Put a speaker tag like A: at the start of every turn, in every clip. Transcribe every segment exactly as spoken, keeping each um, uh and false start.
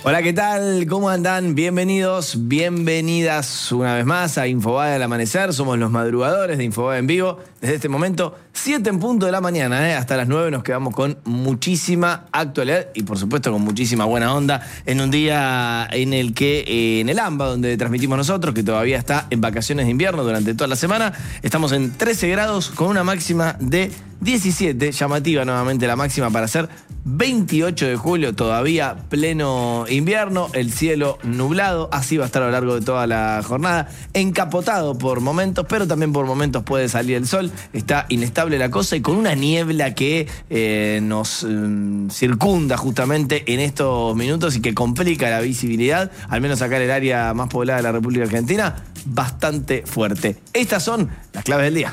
A: Hola, ¿qué tal? ¿Cómo andan? Bienvenidos, bienvenidas una vez más a Infobae al Amanecer. Somos los madrugadores de Infobae en vivo. Desde este momento, siete en punto de la mañana, ¿eh? Hasta las nueve nos quedamos con muchísima actualidad y por supuesto con muchísima buena onda en un día en el que eh, en el AMBA, donde transmitimos nosotros, que todavía está en vacaciones de invierno durante toda la semana, estamos en trece grados con una máxima de diecisiete, llamativa nuevamente la máxima para ser veintiocho de julio, todavía pleno invierno, el cielo nublado, así va a estar a lo largo de toda la jornada, encapotado por momentos, pero también por momentos puede salir el sol, está inestable la cosa y con una niebla que eh, nos eh, circunda justamente en estos minutos y que complica la visibilidad, al menos acá en el área más poblada de la República Argentina, bastante fuerte. Estas son las claves del día.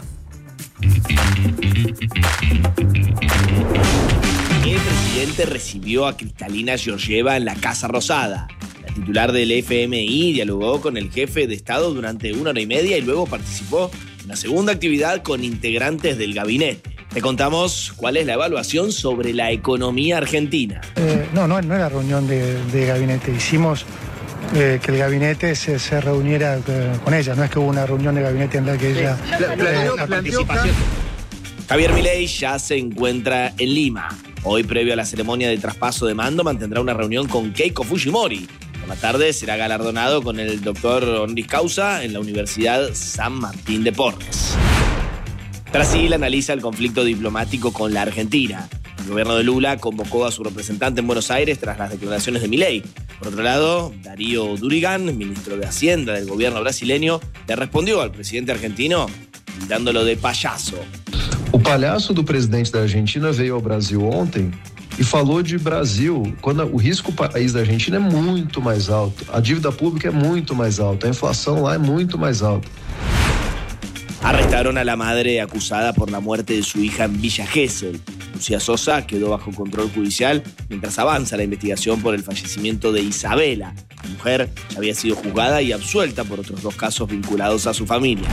B: El presidente recibió a Cristalina Georgieva en la Casa Rosada. La titular del F M I dialogó con el jefe de Estado durante una hora y media y luego participó en una segunda actividad con integrantes del gabinete. Te contamos cuál es la evaluación sobre la economía argentina.
C: Eh, no, no, no era reunión de, de gabinete. Hicimos eh, que el gabinete se, se reuniera eh, con ella. No es que hubo una reunión de gabinete en la que ella...
B: La, eh, la participación. Javier Milei ya se encuentra en Lima. Hoy, previo a la ceremonia de traspaso de mando, mantendrá una reunión con Keiko Fujimori. Por la tarde será galardonado con el doctor honoris causa en la Universidad San Martín de Porres. Brasil analiza el conflicto diplomático con la Argentina. El gobierno de Lula convocó a su representante en Buenos Aires tras las declaraciones de Milei. Por otro lado, Darío Durigan, ministro de Hacienda del gobierno brasileño, le respondió al presidente argentino dándolo de payaso.
D: O palhaço do presidente da Argentina veio ao Brasil ontem e falou de Brasil, quando o risco país da Argentina é muito mais alto, a dívida pública é muito mais alta, a inflação lá é muito mais alta.
B: Arrestaron a la madre acusada por la muerte de su hija en Villa Gesell. Lucía Sosa quedó bajo control judicial mientras avanza la investigación por el fallecimiento de Isabela. La mujer ya había sido juzgada y absuelta por otros dos casos vinculados a su familia.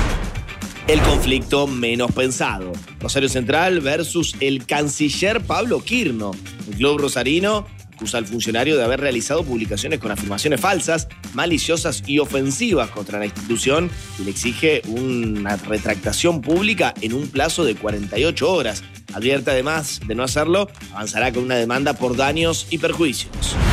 B: El conflicto menos pensado. Rosario Central versus el canciller Pablo Quirno. El club rosarino acusa al funcionario de haber realizado publicaciones con afirmaciones falsas, maliciosas y ofensivas contra la institución y le exige una retractación pública en un plazo de cuarenta y ocho horas. Advierte además de no hacerlo, avanzará con una demanda por daños y perjuicios.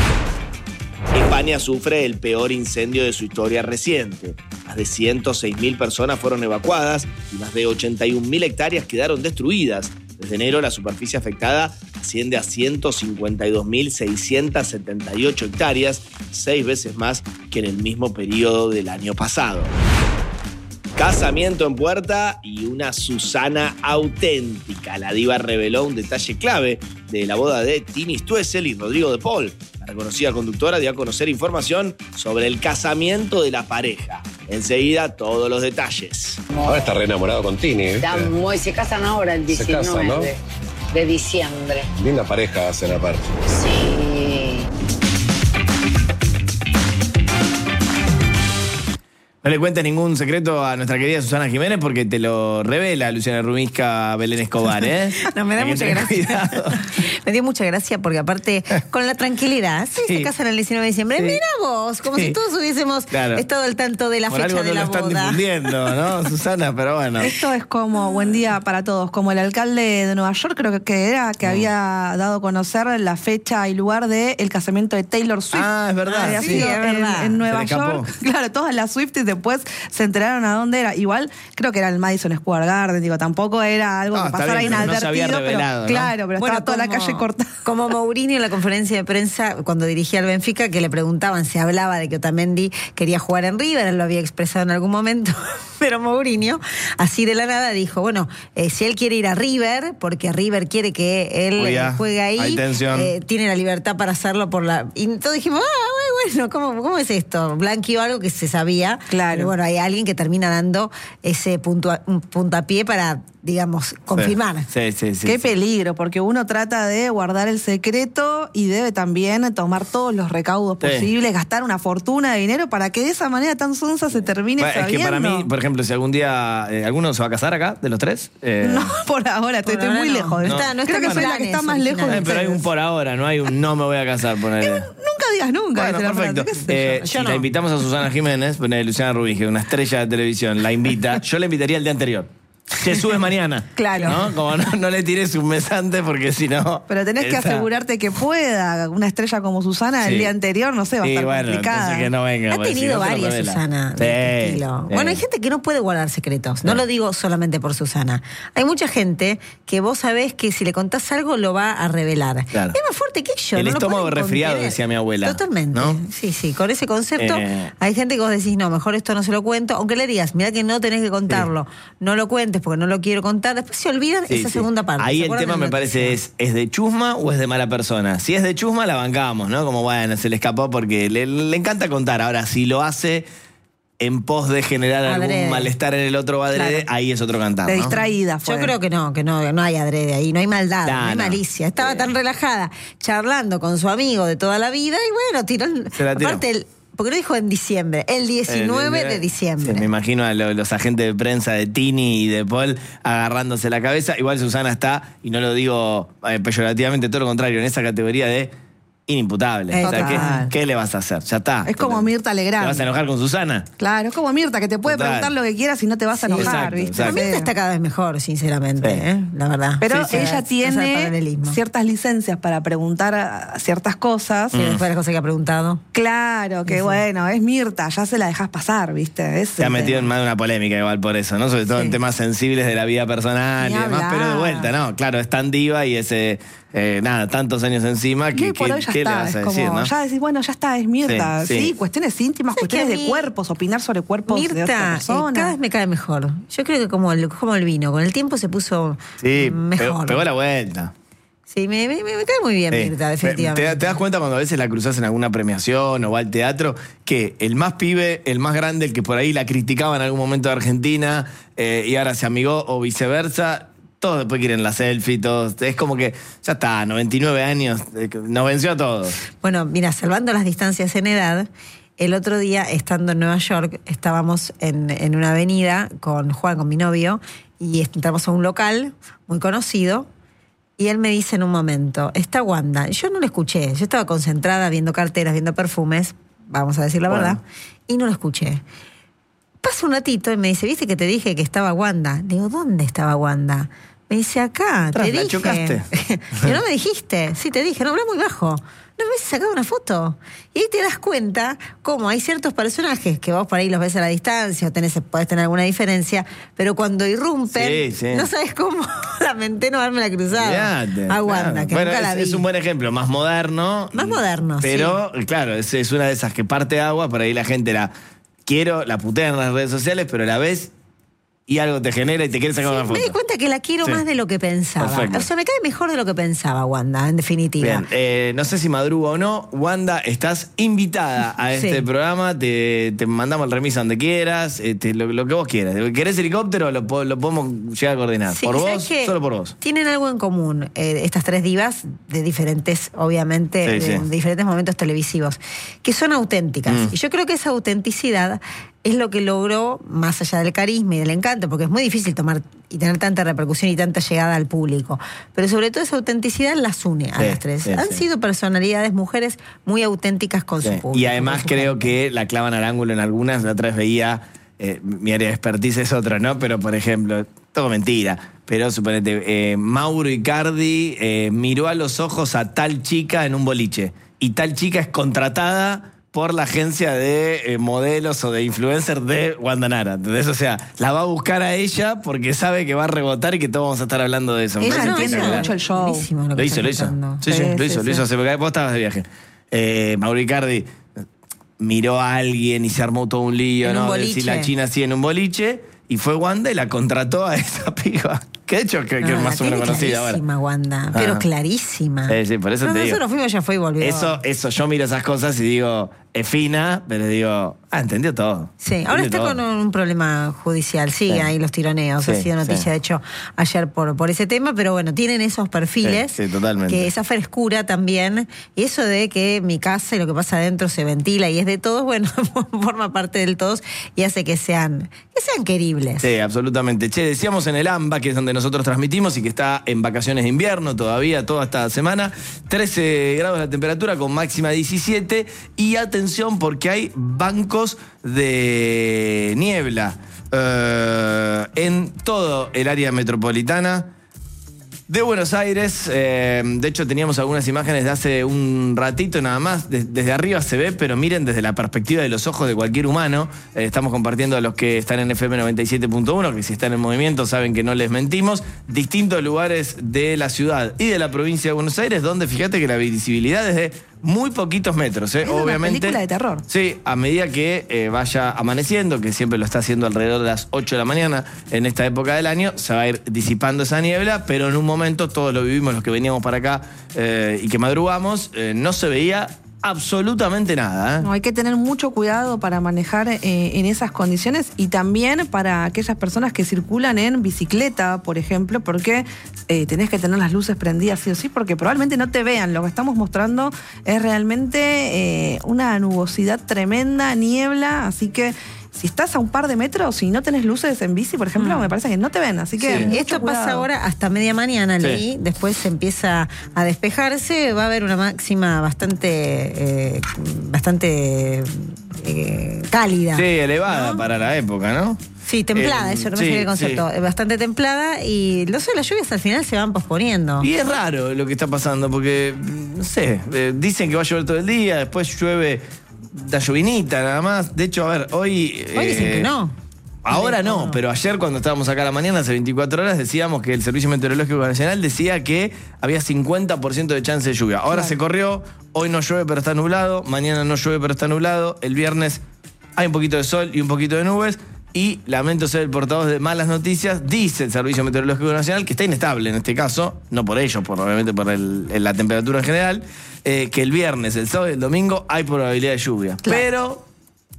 B: España sufre el peor incendio de su historia reciente. Más de ciento seis mil personas fueron evacuadas y más de ochenta y un mil hectáreas quedaron destruidas. Desde enero la superficie afectada asciende a ciento cincuenta y dos mil seiscientas setenta y ocho hectáreas, seis veces más que en el mismo periodo del año pasado. Casamiento en puerta y una Susana auténtica. La diva reveló un detalle clave de la boda de Tini Stoessel y Rodrigo de Paul. La reconocida conductora dio a conocer información sobre el casamiento de la pareja. Enseguida, todos los detalles.
E: Ahora está re enamorado con Tini, ¿eh?
F: Está muy, se casan ahora el diecinueve
E: se casan, ¿no?
F: de diciembre.
E: Linda pareja hacen aparte.
F: Sí.
A: No le cuentes ningún secreto a nuestra querida Susana Jiménez porque te lo revela Luciana Rumisca, Belén Escobar, ¿eh?
G: No, me da
A: Hay que
G: mucha
A: tener
G: gracia.
A: cuidado.
G: Me dio mucha gracia porque aparte, con la tranquilidad, sí,
A: Sí.
G: se casan el diecinueve de diciembre.
A: Sí.
G: Mira vos, como
A: Sí.
G: si todos hubiésemos
A: Claro.
G: estado al tanto de la
A: Por
G: fecha
A: algo
G: de
A: no
G: la
A: lo están
G: boda.
A: difundiendo, ¿no, Susana? Pero bueno.
H: Esto es como buen día para todos, como el alcalde de Nueva York, creo que era, que había dado a conocer la fecha y lugar del casamiento de Taylor Swift.
A: Ah, es verdad.
H: Había
G: sí,
H: sido
G: es
H: en,
G: verdad.
H: en Nueva
A: Se le escapó.
H: York. Claro, todas las Swifties después se enteraron a dónde era. Igual creo que era el Madison Square Garden, digo, tampoco era algo
A: No,
H: que
A: está
H: pasara
A: bien, pero no se
H: inadvertido.
A: había revelado,
H: pero,
A: ¿no?
H: Claro, pero
G: Bueno,
H: estaba toda la
G: como-
H: calle cortada.
G: Como Mourinho en la conferencia de prensa, cuando dirigía al Benfica, que le preguntaban, se hablaba de que Otamendi quería jugar en River, él lo había expresado en algún momento, pero Mourinho, así de la nada, dijo, bueno, eh, si él quiere ir a River, porque River quiere que él
A: Uy, ya,
G: eh, juegue ahí,
A: hay tensión.
G: eh, tiene la libertad para hacerlo por la... Y todos dijimos, ah, bueno, ¿cómo, cómo es esto? Blanqueó algo que se sabía,
H: Claro.
G: pero bueno, hay alguien que termina dando ese puntua- un puntapié para, digamos, confirmar.
A: Sí, sí, sí.
H: Qué
A: sí.
H: peligro, porque uno trata de guardar el secreto y debe también tomar todos los recaudos
A: Sí.
H: posibles, gastar una fortuna de dinero para que de esa manera tan sonsa se termine
A: Bueno, es
H: sabiendo.
A: que para mí, por ejemplo, si algún día eh, alguno se va a casar acá, de los tres. Eh,
H: No, por ahora,
G: Por
H: estoy
G: ahora
H: muy
G: no.
H: lejos.
G: No está- no está
H: Creo que
G: en
H: soy la que
G: planes
H: está más lejos
A: eh,
H: de
A: pero hay un
H: ustedes.
A: por ahora, no hay un no me voy a casar, ponele.
H: Nunca digas nunca.
A: Bueno,
H: dice la
A: perfecto.
H: frase, qué sé
A: Eh,
H: yo.
A: si
G: Yo
A: la
G: no.
A: invitamos a Susana Jiménez, bueno, Luciana Rubí, que es una estrella de televisión, la invita, yo la invitaría el día anterior. Te subes mañana.
H: Claro.
A: ¿No? Como no, no le tires un mes antes porque si no.
H: Pero tenés que
A: está-
H: asegurarte que pueda. Una estrella como Susana
A: Sí.
H: el día anterior, no sé, va a
A: Y
H: estar
A: bueno,
H: complicada.
A: entonces que no venga.
G: Ha
A: porque si
G: tenido
A: no se lo
G: varias,
A: revela.
G: Susana, de
A: Sí,
G: este estilo.
A: sí.
G: Bueno, hay gente que no puede guardar secretos. No
A: Sí.
G: lo digo solamente por Susana. Hay mucha gente que vos sabés que si le contás algo lo va a revelar.
A: Claro.
G: Es más fuerte que yo.
A: El
G: no lo
A: estómago
G: pueden
A: resfriado,
G: contener.
A: decía mi abuela,
G: Totalmente.
A: ¿no?
G: Sí, sí. Con ese concepto
A: Eh.
G: hay gente que vos decís, no, mejor esto no se lo cuento. Aunque le digas, mira que no tenés que contarlo. No lo cuentes porque no lo quiero contar. Después se olvidan
A: Sí,
G: esa
A: sí.
G: segunda parte.
A: Ahí
G: ¿Se
A: el
G: acuerdan
A: tema
G: de
A: me
G: la
A: parece
G: noticia?
A: es, ¿es de chusma o es de mala persona? Si es de chusma, la bancamos, ¿no? Como, bueno, se le escapó porque le, le encanta contar. Ahora, si lo hace en pos de generar
G: Adrede.
A: algún malestar en el otro adrede,
G: Claro.
A: ahí es otro cantar,
H: De
A: ¿no?
H: distraída fue.
G: Yo creo que no, que no, no hay adrede ahí, no hay maldad,
A: Nah,
G: no hay
A: no.
G: malicia. Estaba
A: Eh.
G: tan relajada, charlando con su amigo de toda la vida y bueno, tiró. el-
A: Se la tiró.
G: Aparte, el- porque lo dijo en diciembre, el diecinueve
A: Eh,
G: de diciembre.
A: sí, me imagino a lo- los agentes de prensa de Tini y de Paul agarrándose la cabeza. Igual Susana está, y no lo digo eh, peyorativamente, todo lo contrario, en esa categoría de inimputable. O sea,
H: Total.
A: ¿qué, qué le vas a hacer? Ya está.
H: Es como Mirta Legrand.
A: ¿Te vas a enojar con Susana?
H: Claro, es como Mirta, que te puede
A: Total.
H: preguntar lo que quieras y no te vas a
A: Sí,
H: enojar,
A: exacto,
H: ¿viste?
A: exacto.
G: Pero Mirta está cada vez mejor, sinceramente,
A: Sí.
G: ¿eh? La verdad.
H: Pero
G: Sí, sí,
H: ella
G: hace el
H: tiene
G: paralelismo.
H: ciertas licencias para preguntar a- ciertas cosas.
G: Sí, después de las cosas que ha preguntado.
H: Claro, que bueno, es Mirta, ya se la dejas pasar, ¿viste? Es
A: Se ha
H: el
A: metido en
H: tema.
A: más de una polémica igual por eso, ¿no? Sobre todo
G: Sí.
A: en temas sensibles de la vida personal
H: Ni
A: y demás,
H: hablar.
A: pero de vuelta, ¿no? Claro, es tan diva y ese, eh, nada, tantos años encima
H: Y
A: que,
H: hoy por
A: que-
H: hoy ya
A: ¿qué le
H: está,
A: vas a
H: es
A: decir,
H: como,
A: no?
H: ya decís, bueno, ya está, es Mirta.
A: Sí,
H: Sí,
A: sí.
H: cuestiones íntimas,
G: ¿Sabes que
H: cuestiones
G: a
H: de
G: mí-
H: cuerpos, opinar sobre cuerpos de otra
G: Mirta, eh,
H: persona.
G: cada vez me cae mejor. Yo creo que como el, como el vino, con el tiempo se puso
A: Sí,
G: mejor.
A: pegó, pegó la vuelta.
G: Sí, me, me- me cae muy bien
A: Sí.
G: Mirta,
A: Te,
G: definitivamente.
A: te das cuenta cuando a veces la cruzas en alguna premiación o va al teatro que el más pibe, el más grande, el que por ahí la criticaba en algún momento de Argentina eh, y ahora se amigó o viceversa, todos después quieren la selfie, todos. Es como que ya está, noventa y nueve años, eh, nos venció a todos.
G: Bueno, mira, salvando las distancias en edad, el otro día, estando en Nueva York, estábamos en, en una avenida con Juan, con mi novio, y entramos a un local muy conocido, y él me dice en un momento, está Wanda. Yo no lo escuché, yo estaba concentrada viendo carteras, viendo perfumes, vamos a decir la
A: Bueno.
G: verdad, y no lo escuché. Pasa un ratito y me dice, ¿viste que te dije que estaba Wanda? Digo, ¿dónde estaba Wanda? Me dice, acá,
A: Atrás,
G: te
A: la
G: dije.
A: chocaste.
G: Y no me dijiste. Sí, te dije, no, hablé muy bajo. No me hubiese sacado una foto. Y ahí te das cuenta cómo hay ciertos personajes que vos por ahí los ves a la distancia o tenés, podés tener alguna diferencia, pero cuando irrumpen,
A: Sí, sí.
G: no sabes cómo lamenté no haberme la cruzado.
A: Olvídate,
G: A Wanda,
A: claro.
G: que
A: Bueno,
G: nunca la
A: es,
G: vi.
A: es un buen ejemplo, más moderno.
G: Más moderno,
A: Pero, claro, es, es una de esas que parte agua, por ahí la gente la quiero, la putea en las redes sociales, pero la ves y algo te genera y te quiere sacar
G: Sí,
A: una
G: me
A: foto.
G: di cuenta que la quiero
A: Sí.
G: más de lo que pensaba.
A: Perfecto.
G: O sea, me cae mejor de lo que pensaba Wanda, en definitiva.
A: Bien, eh, no sé si madruga o no. Wanda, estás invitada a este
G: Sí.
A: programa. Te, te mandamos el remis a donde quieras, este, lo, lo que vos quieras. ¿Querés helicóptero? Lo, po- lo podemos llegar a coordinar.
G: Sí,
A: ¿Por
G: ¿sabes
A: vos?
G: qué?
A: Solo por vos.
G: Tienen algo en común, eh, estas tres divas, de diferentes, obviamente,
A: Sí,
G: de,
A: sí.
G: de diferentes momentos televisivos, que son auténticas.
A: Mm.
G: Y yo creo que esa autenticidad es lo que logró, más allá del carisma y del encanto, porque es muy difícil tomar y tener tanta repercusión y tanta llegada al público. Pero sobre todo esa autenticidad las une a
A: Sí,
G: las tres.
A: sí,
G: Han
A: sí.
G: sido personalidades, mujeres muy auténticas con
A: Sí.
G: su público.
A: Y además
G: con su
A: creo
G: gente.
A: que la clavan al ángulo en algunas. La otra vez veía, eh, mi área de expertise es otra, ¿no? Pero, por ejemplo, todo mentira. Pero suponete, eh, Mauro Icardi eh, miró a los ojos a tal chica en un boliche. Y tal chica es contratada por la agencia de eh, modelos o de influencers de Wanda Nara. ¿Entendés? O sea, la va a buscar a ella porque sabe que va a rebotar y que todos vamos a estar hablando de eso. Me
H: Ella
A: parece
H: entiende
A: espectacular.
H: mucho el show.
G: Buenísimo lo
A: Lo
G: que
A: hizo,
G: están
A: lo hizo.
G: contando.
A: Sí, sí,
H: Sí,
A: lo hizo,
H: sí,
A: lo hizo.
H: sí.
A: Hace porque vos estabas de viaje. Eh, Mauro Icardi miró a alguien y se armó todo un lío,
G: En un
A: ¿no? De
G: boliche.
A: si la China sí en un boliche. Y fue Wanda y la contrató a esa piba. Que de hecho que, que
G: No,
A: es
G: la
A: más o menos
G: tiene
A: conocida ahora.
G: clarísima, Wanda, pero
A: Ajá.
G: clarísima.
A: Sí, sí, por eso
G: Pero
A: te digo.
G: nosotros fuimos, ya fue y volvió.
A: Eso, eso, yo miro esas cosas y digo, es fina, pero digo, Ah, entendió todo.
G: Sí, ahora
A: Entendió
G: está
A: todo.
G: con un problema judicial, siguen
A: Sí.
G: ahí los tironeos,
A: Sí,
G: ha sido noticia
A: sí.
G: de hecho ayer por, por ese tema, pero bueno, tienen esos perfiles,
A: Sí, sí, totalmente.
G: que esa frescura también, y eso de que mi casa y lo que pasa adentro se ventila y es de todos, bueno, forma parte del todos y hace que sean, que sean queribles.
A: Sí, absolutamente. Che, decíamos en el AMBA, que es donde nosotros transmitimos y que está en vacaciones de invierno todavía, toda esta semana, trece grados la temperatura con máxima diecisiete y atención porque hay bancos de niebla eh, en todo el área metropolitana de Buenos Aires. Eh, de hecho, teníamos algunas imágenes de hace un ratito nada más. De- desde arriba se ve, pero miren desde la perspectiva de los ojos de cualquier humano. Eh, estamos compartiendo a los que están en F M noventa y siete punto uno, que si están en movimiento saben que no les mentimos. Distintos lugares de la ciudad y de la provincia de Buenos Aires, donde fíjate que la visibilidad es de muy poquitos metros, ¿eh?
H: Es una
A: Obviamente.
H: película de terror.
A: Sí, a medida que eh, vaya amaneciendo, que siempre lo está haciendo alrededor de las ocho de la mañana en esta época del año, se va a ir disipando esa niebla, pero en un momento, todos lo vivimos los que veníamos para acá eh, y que madrugamos, eh, no se veía absolutamente nada. ¿eh?
H: No, hay que tener mucho cuidado para manejar eh, en esas condiciones y también para aquellas personas que circulan en bicicleta, por ejemplo, porque eh, tenés que tener las luces prendidas sí o sí, porque probablemente no te vean. Lo que estamos mostrando es realmente eh, una nubosidad tremenda, niebla, así que si estás a un par de metros y no tenés luces en bici, por ejemplo,
G: Mm.
H: me parece que no te ven, así que
A: Sí.
H: mucho
G: Esto pasa
H: cuidado.
G: ahora hasta media mañana,
A: Sí.
G: leí, después se empieza a despejarse, va a haber una máxima bastante, eh, bastante eh, cálida.
A: Sí, elevada
G: ¿no?
A: para la época, ¿no?
G: Sí, templada,
A: Eh,
G: eso no
A: sí,
G: me sé el concepto.
A: sí.
G: Bastante templada y no sé, las lluvias al final se van posponiendo.
A: Y es raro lo que está pasando, porque, no sé, eh, dicen que va a llover todo el día, después llueve la llovinita nada más. De hecho, a ver, hoy...
G: Hoy dicen
A: eh,
G: que no.
A: Ahora
G: No.
A: no, pero ayer cuando estábamos acá a la mañana, hace veinticuatro horas, decíamos que el Servicio Meteorológico Nacional decía que había cincuenta por ciento de chance de lluvia. Ahora
H: Claro.
A: se corrió, hoy no llueve pero está nublado, mañana no llueve pero está nublado, el viernes hay un poquito de sol y un poquito de nubes. Y lamento ser el portavoz de malas noticias, dice el Servicio Meteorológico Nacional, que está inestable en este caso, no por ello, por, obviamente por el- la temperatura en general, eh, que el viernes, el sábado y el domingo hay probabilidad de lluvia.
H: Claro.
A: Pero,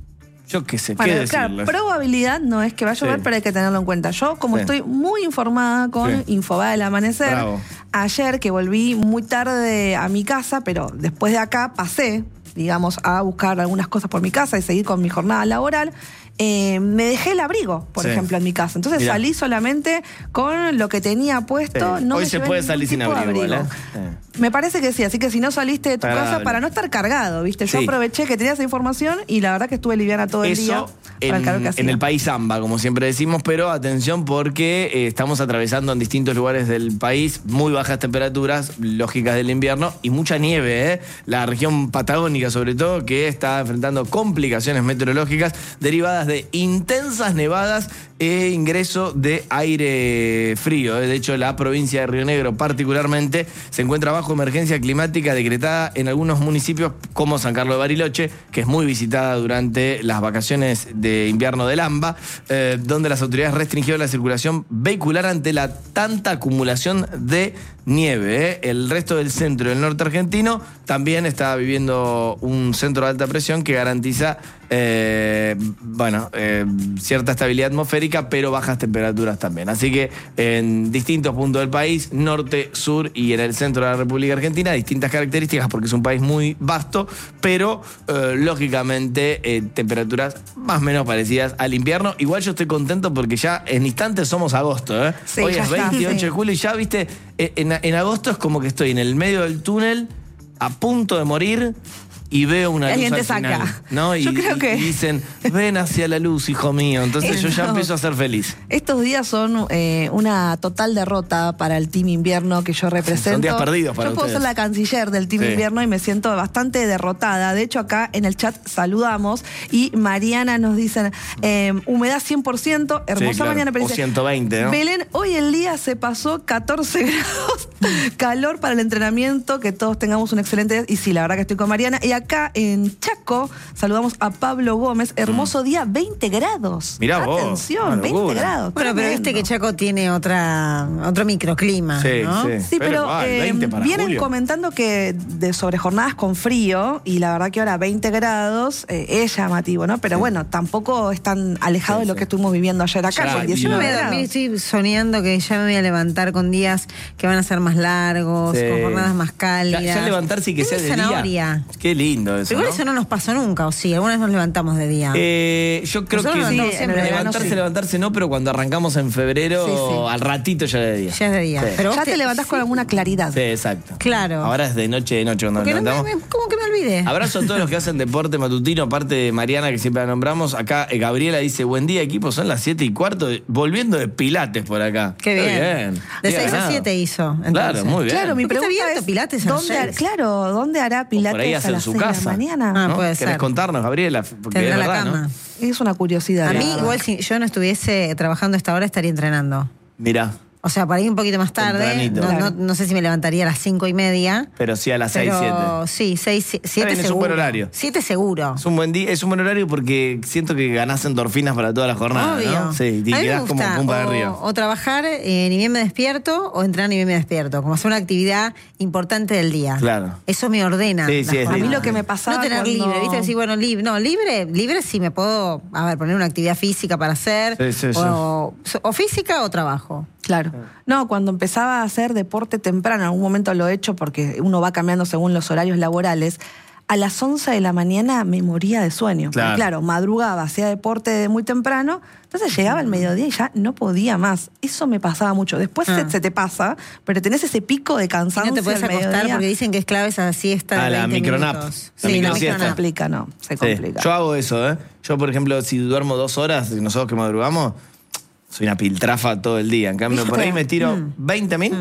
A: yo qué sé,
H: Bueno,
A: qué
H: claro,
A: decirles.
H: probabilidad no es que va a llover,
A: Sí.
H: pero hay que tenerlo en cuenta. Yo, como
A: Sí.
H: estoy muy informada con
A: Sí.
H: Infobae del Amanecer,
A: Bravo.
H: ayer que volví muy tarde a mi casa, pero después de acá pasé, digamos, a buscar algunas cosas por mi casa y seguir con mi jornada laboral, eh, me dejé el abrigo, por
A: Sí.
H: ejemplo, en mi casa. Entonces
A: Mirá.
H: salí solamente con lo que tenía puesto.
A: Sí.
H: No
A: Hoy
H: me
A: se
H: llevé
A: puede
H: ningún
A: salir sin
H: tipo de
A: abrigo, igual, ¿eh? Sí.
H: Me parece que sí, así que si no saliste de tu
A: Agradable.
H: casa para no estar cargado, ¿viste? Yo
A: Sí.
H: aproveché que tenía esa información y la verdad que estuve liviana todo el día.
A: Eso
H: para el calor que
A: en,
H: hacía.
A: en el país AMBA, como siempre decimos, pero atención porque eh, estamos atravesando en distintos lugares del país muy bajas temperaturas, lógicas del invierno, y mucha nieve, ¿eh? La región patagónica sobre todo, que está enfrentando complicaciones meteorológicas derivadas de intensas nevadas e ingreso de aire frío. ¿eh? De hecho, la provincia de Río Negro particularmente se encuentra bajo emergencia climática decretada en algunos municipios como San Carlos de Bariloche, que es muy visitada durante las vacaciones de invierno del AMBA, eh, donde las autoridades restringieron la circulación vehicular ante la tanta acumulación de nieve. ¿eh? El resto del centro y del norte argentino también está viviendo un centro de alta presión que garantiza eh, bueno, eh, cierta estabilidad atmosférica, pero bajas temperaturas también. Así que en distintos puntos del país, norte, sur y en el centro de la República Argentina, distintas características porque es un país muy vasto, pero eh, lógicamente eh, temperaturas más o menos parecidas al invierno. Igual yo estoy contento porque ya en instantes somos agosto. ¿eh?
H: Sí,
A: Hoy
H: ya
A: es
H: está,
A: veintiocho
H: sí.
A: de julio y ya, viste, eh, en, en agosto es como que estoy en el medio del túnel, a punto de morir. Y veo una
H: Alguien
A: luz
H: te
A: al final,
H: saca.
A: ¿no? Y,
H: Yo creo
A: y-
H: que-
A: y dicen, ven hacia la luz, hijo mío. Entonces yo ya
H: No.
A: empiezo a ser feliz.
H: Estos días son eh, una total derrota para el Team Invierno que yo represento.
A: Son días perdidos para
H: Yo puedo
A: ustedes.
H: ser la canciller del Team
A: Sí.
H: Invierno y me siento bastante derrotada. De hecho, acá en el chat saludamos y Mariana nos dicen eh, humedad cien por ciento, hermosa
A: Sí, claro.
H: mañana. Pero
A: O
H: dice,
A: ciento veinte, ¿no?
H: Belén, hoy el día se pasó catorce grados, calor para el entrenamiento, que todos tengamos un excelente día. Y sí, la verdad que estoy con Mariana. Y acá en Chaco saludamos a Pablo Gómez. Hermoso día, veinte grados.
A: Mirá vos,
H: Atención,
A: una
H: veinte
A: locura.
H: grados.
G: Bueno, pero
H: tremendo.
G: viste que Chaco tiene otra, otro microclima,
A: Sí,
G: ¿no?
A: sí.
H: Sí, pero,
A: igual,
H: eh,
A: veinte para
H: vienen
A: julio.
H: comentando que de sobre jornadas con frío, y la verdad que ahora veinte grados eh, es llamativo, ¿no? Pero bueno, tampoco es tan alejado
A: Sí,
H: de lo
A: sí.
H: que estuvimos viviendo ayer acá,
A: Ya,
H: con
A: y
G: Yo
H: diecinueve
G: me voy a
H: grados.
G: dormir, estoy soñando que ya me voy a levantar con días que van a ser más largos,
A: Sí.
G: con jornadas más cálidas.
A: Ya, ya levantarse y que sea
G: Tenés
A: de
G: zanahoria.
A: día. Qué lindo eso,
G: Pero igual
A: ¿no?
G: eso no nos pasó nunca, ¿o sí? Alguna vez nos levantamos de día.
A: Eh, yo creo
G: Nosotros
A: que
G: nos
A: sí,
G: levantamos siempre,
A: levantarse,
H: sí.
A: levantarse no, pero cuando arrancamos en febrero,
H: Sí, sí.
A: al ratito ya de día.
G: Ya es de día.
A: Sí.
G: Pero vos
H: Ya te levantás con alguna claridad.
A: Sí, exacto.
G: Claro.
A: Ahora es de noche de noche cuando nos
G: Porque no me-
A: levantamos.
G: me- ¿Cómo que me olvidé?
A: Abrazo a todos los que hacen deporte matutino, aparte de Mariana, que siempre la nombramos. Acá eh, Gabriela dice, buen día equipo, son las siete y cuarto, volviendo de Pilates por acá.
G: Qué bien. De
A: Bien
G: seis a
A: ganado.
G: siete hizo. Entonces.
A: Claro, muy bien.
H: Claro, mi
G: ¿Por qué está
H: pregunta
G: abierto
H: es,
G: Pilates a las
H: ¿dónde, har-
G: seis?
H: claro, ¿dónde hará
A: O
H: Pilates
A: por ahí
H: a
A: hace en
H: las
A: su
H: seis de la
A: casa.
H: mañana?
G: Ah,
A: ¿no?
G: puede
A: ¿Querés
G: ser.
A: contarnos, Gabriela? Porque
G: Tendrá
A: es
G: la
A: verdad,
G: cama.
A: ¿no?
H: Es una curiosidad.
G: A mí,
H: Claro.
G: igual, si yo no estuviese trabajando a esta hora, estaría entrenando.
A: Mirá,
G: O sea, para ir un poquito más tarde.
A: Tempranito.
G: No,
H: Claro.
G: no, no sé si me levantaría a las cinco y media.
A: pero sí a las seis, siete.
G: Pero sí, seis, si- siete
A: bien, es un
G: seguro.
A: buen horario.
G: Siete seguro.
A: Es un buen día, es un buen horario porque siento que ganás endorfinas para toda la jornada,
G: Obvio.
A: ¿no? Sí, y
G: a mí me
A: quedás como
G: gusta
A: pumpa de
G: o,
A: río.
G: o trabajar, eh, ni bien me despierto, o entrenar, ni bien me despierto. Como hacer una actividad importante del día.
A: Claro.
G: Eso me ordena.
A: Sí,
G: la
A: sí, es
G: jornada.
H: A mí
A: lindo.
H: lo que me pasaba
G: No tener
H: cuando-
G: libre, ¿viste? Decir, bueno, libre. No, libre, libre sí me puedo, a ver, poner una actividad física para hacer.
A: Sí, sí, sí.
G: o, o física o trabajo.
H: Claro. No, cuando empezaba a hacer deporte temprano, en algún momento lo he hecho porque uno va cambiando según los horarios laborales, a las once de la mañana me moría de sueño.
A: Claro.
H: Porque, claro, madrugaba, hacía deporte de muy temprano, entonces llegaba el mediodía y ya no podía más. Eso me pasaba mucho. Después
G: Ah.
H: se, se te pasa, pero tenés ese pico de
G: Y
H: cansancio
G: no te puedes
H: al
G: acostar
H: mediodía.
G: porque dicen que es clave esa siesta de
A: Ah, la
G: veinte
A: micronap.
G: minutos.
A: La
G: Sí, la
A: microsiesta.
H: Se
G: micronap.
H: complica, no, se
A: Sí,
H: complica.
A: yo hago eso, ¿eh? Yo, por ejemplo, si duermo dos horas, y nosotros que madrugamos, soy una piltrafa todo el día. En cambio, por ahí me tiro veinte mil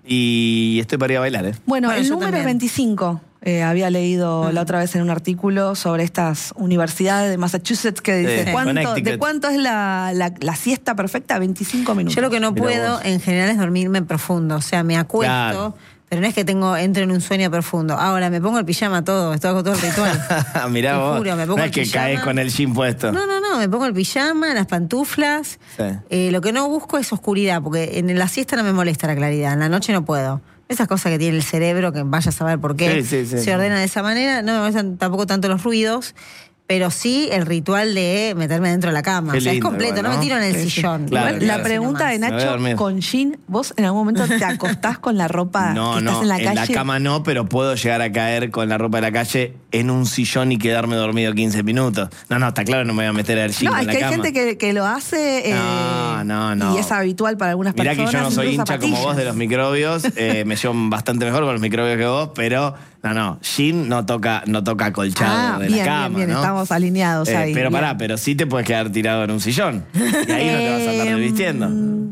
A: y estoy para ir a bailar, ¿eh?
H: Bueno,
G: Bueno,
H: el
G: yo
H: número es
G: también.
H: veinticinco. Eh, había leído la otra vez en un artículo sobre estas universidades de Massachusetts que dice,
A: Sí,
H: ¿cuánto,
A: Connecticut.
H: ¿de cuánto es la, la- la siesta perfecta? veinticinco minutos.
G: Yo lo que no
A: Mirá
G: puedo
A: vos.
G: en general es dormirme profundo. O sea, me acuesto,
A: Claro.
G: pero no es que tengo entro en un sueño profundo. Ahora me pongo el pijama todo, esto hago todo el ritual.
A: Mirá
G: Te
A: vos.
G: juro, me pongo
A: no
G: el
A: es que
G: pijama.
A: caes con el jean puesto.
G: No, no, no, me pongo el pijama, las pantuflas.
A: Sí.
G: Eh, lo que no busco es oscuridad, porque en la siesta no me molesta la claridad, en la noche no puedo. Esas cosas que tiene el cerebro, que vaya a saber por qué
A: Sí, sí, sí.
G: se ordena de esa manera, no me molestan tampoco tanto los ruidos, pero sí el ritual de meterme dentro de la cama.
A: Qué
G: o sea,
A: lindo
G: es completo,
A: igual,
G: no
A: ¿no?
G: me tiro en el
H: Sí, sí.
G: sillón.
A: Claro,
H: Igual,
A: claro.
H: la pregunta de
A: Me voy a
H: Nacho,
A: dormir.
H: con jean, ¿vos en algún momento te acostás con la ropa
A: No,
H: que
A: no,
H: estás en la
A: en la
H: calle?
A: cama no, pero puedo llegar a caer con la ropa de la calle en un sillón y quedarme dormido quince minutos. No, no, está claro, no me voy a meter al jean
H: No,
A: en
H: es
A: la
H: que hay
A: cama.
H: gente que, que lo hace eh,
A: No, no, no.
H: y es habitual para algunas
A: Mirá que
H: personas.
A: yo no soy
H: incluso
A: hincha como
H: zapatillas.
A: vos de los microbios, eh, me llevo bastante mejor con los microbios que vos, pero no, no, jean no toca, no toca acolchado
H: Ah,
A: de
H: bien,
A: la cama,
H: bien, bien,
A: ¿no?
H: estamos alineados
A: Eh,
H: ahí.
A: Pero
H: bien.
A: pará, pero sí te puedes quedar tirado en un sillón. Y ahí no te vas a andar
H: Eh,
A: revistiendo.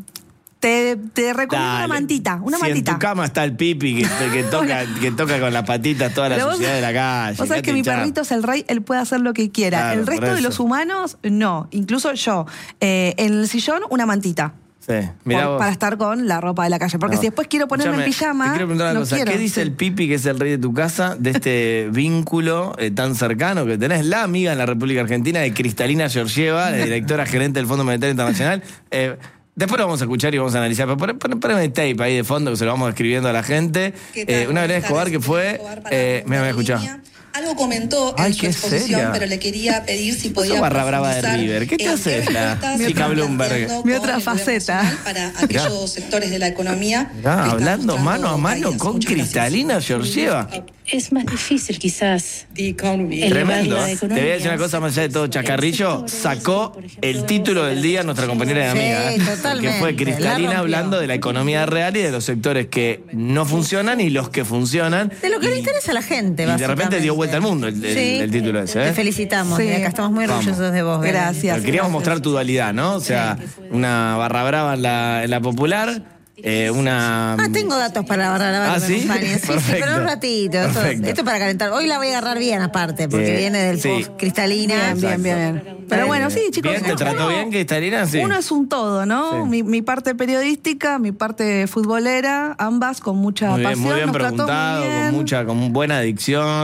H: Te, te recomiendo una
A: Dale.
H: mantita, una
A: si
H: mantita.
A: en tu cama está el pipi que, que toca, que toca con las patitas toda la
H: Pero vos-
A: suciedad de la calle.
H: Vos sabés
A: dejate
H: que mi
A: hinchar.
H: perrito es el rey, él puede hacer lo que quiera.
A: Claro,
H: el resto
A: por
H: de
A: eso.
H: los humanos, no. Incluso yo. Eh, en el sillón, una mantita.
A: Sí, mirá
H: Por-
A: vos.
H: para estar con la ropa de la calle. Porque
A: No.
H: si después quiero ponerme en
A: Escuchame,
H: pijama.
A: Te quiero preguntar una
H: no
A: cosa.
H: quiero.
A: ¿Qué dice el Pipi, que es el rey de tu casa, de este vínculo eh, tan cercano que tenés? La amiga en la República Argentina de Cristalina Georgieva, la directora gerente del Fondo Monetario Internacional. Eh, después lo vamos a escuchar y vamos a analizar. Pero pon- pon- poneme el tape ahí de fondo que se lo vamos escribiendo a la gente.
I: ¿Qué tal?
A: Eh, una
I: Buenas
A: Belén Escobar
I: tardes,
A: que fue.
I: Escobar para
A: Eh, mira, me
I: la
A: escuchá.
I: línea. Algo comentó
A: Ay,
I: en su
A: qué
I: exposición,
A: seria.
I: pero le quería pedir si podía
A: Sos barra brava de
I: profundizar
A: River. ¿Qué te
I: en
A: hace esta
I: respuestas
A: chica
I: se están
A: Bloomberg?
I: planteando
H: Mi
I: con
H: otra
I: el gobierno
H: faceta.
I: nacional para aquellos sectores de la economía. que
A: Mirá,
I: están
A: hablando
I: mostrando
A: mano a mano
I: caídas.
A: con
I: Muchas gracias.
A: Cristalina Georgieva.
J: Es más difícil quizás.
A: Tremendo.
J: la
A: ¿eh? Te voy a decir una cosa más allá de todo chacarrillo. Sacó el título del día nuestra compañera de
G: Sí,
A: amiga. ¿eh?
G: totalmente.
A: Que fue
G: La
A: Cristalina
G: rompió.
A: hablando de la economía real y de los sectores que no funcionan y los que funcionan.
G: De lo que
A: y,
G: le interesa a la gente,
A: y de repente
G: básicamente.
A: dio vuelta al mundo el, el-
G: Sí.
A: el título ese.
G: Te
A: ¿eh?
G: felicitamos,
H: Sí.
G: y acá estamos muy
A: Vamos.
G: orgullosos de vos. Belén.
H: Gracias.
A: Pero queríamos mostrar tu dualidad, ¿no? O sea, una barra brava en la, en la popular. Eh, una.
G: Ah, tengo datos para barra la
A: ¿Ah,
G: que me
A: sí?
G: acompañen. Sí, sí,
A: Perfecto.
G: pero un ratito. Esto,
A: Perfecto.
G: esto para calentar. Hoy la voy a agarrar bien, aparte, porque
A: Eh,
G: viene del
A: sí.
G: post cristalina.
H: Bien, bien, bien. Pero bueno, sí, chicos.
A: ¿Bien? ¿Te
H: uno-
A: trató bien, Cristalina? Sí.
H: Uno es un todo, ¿no?
A: Sí.
H: Mi, mi parte periodística, mi parte futbolera, ambas con mucha
A: Muy bien,
H: pasión.
A: muy bien
H: nos trató muy
A: preguntado,
H: bien.
A: con mucha, con buena adicción.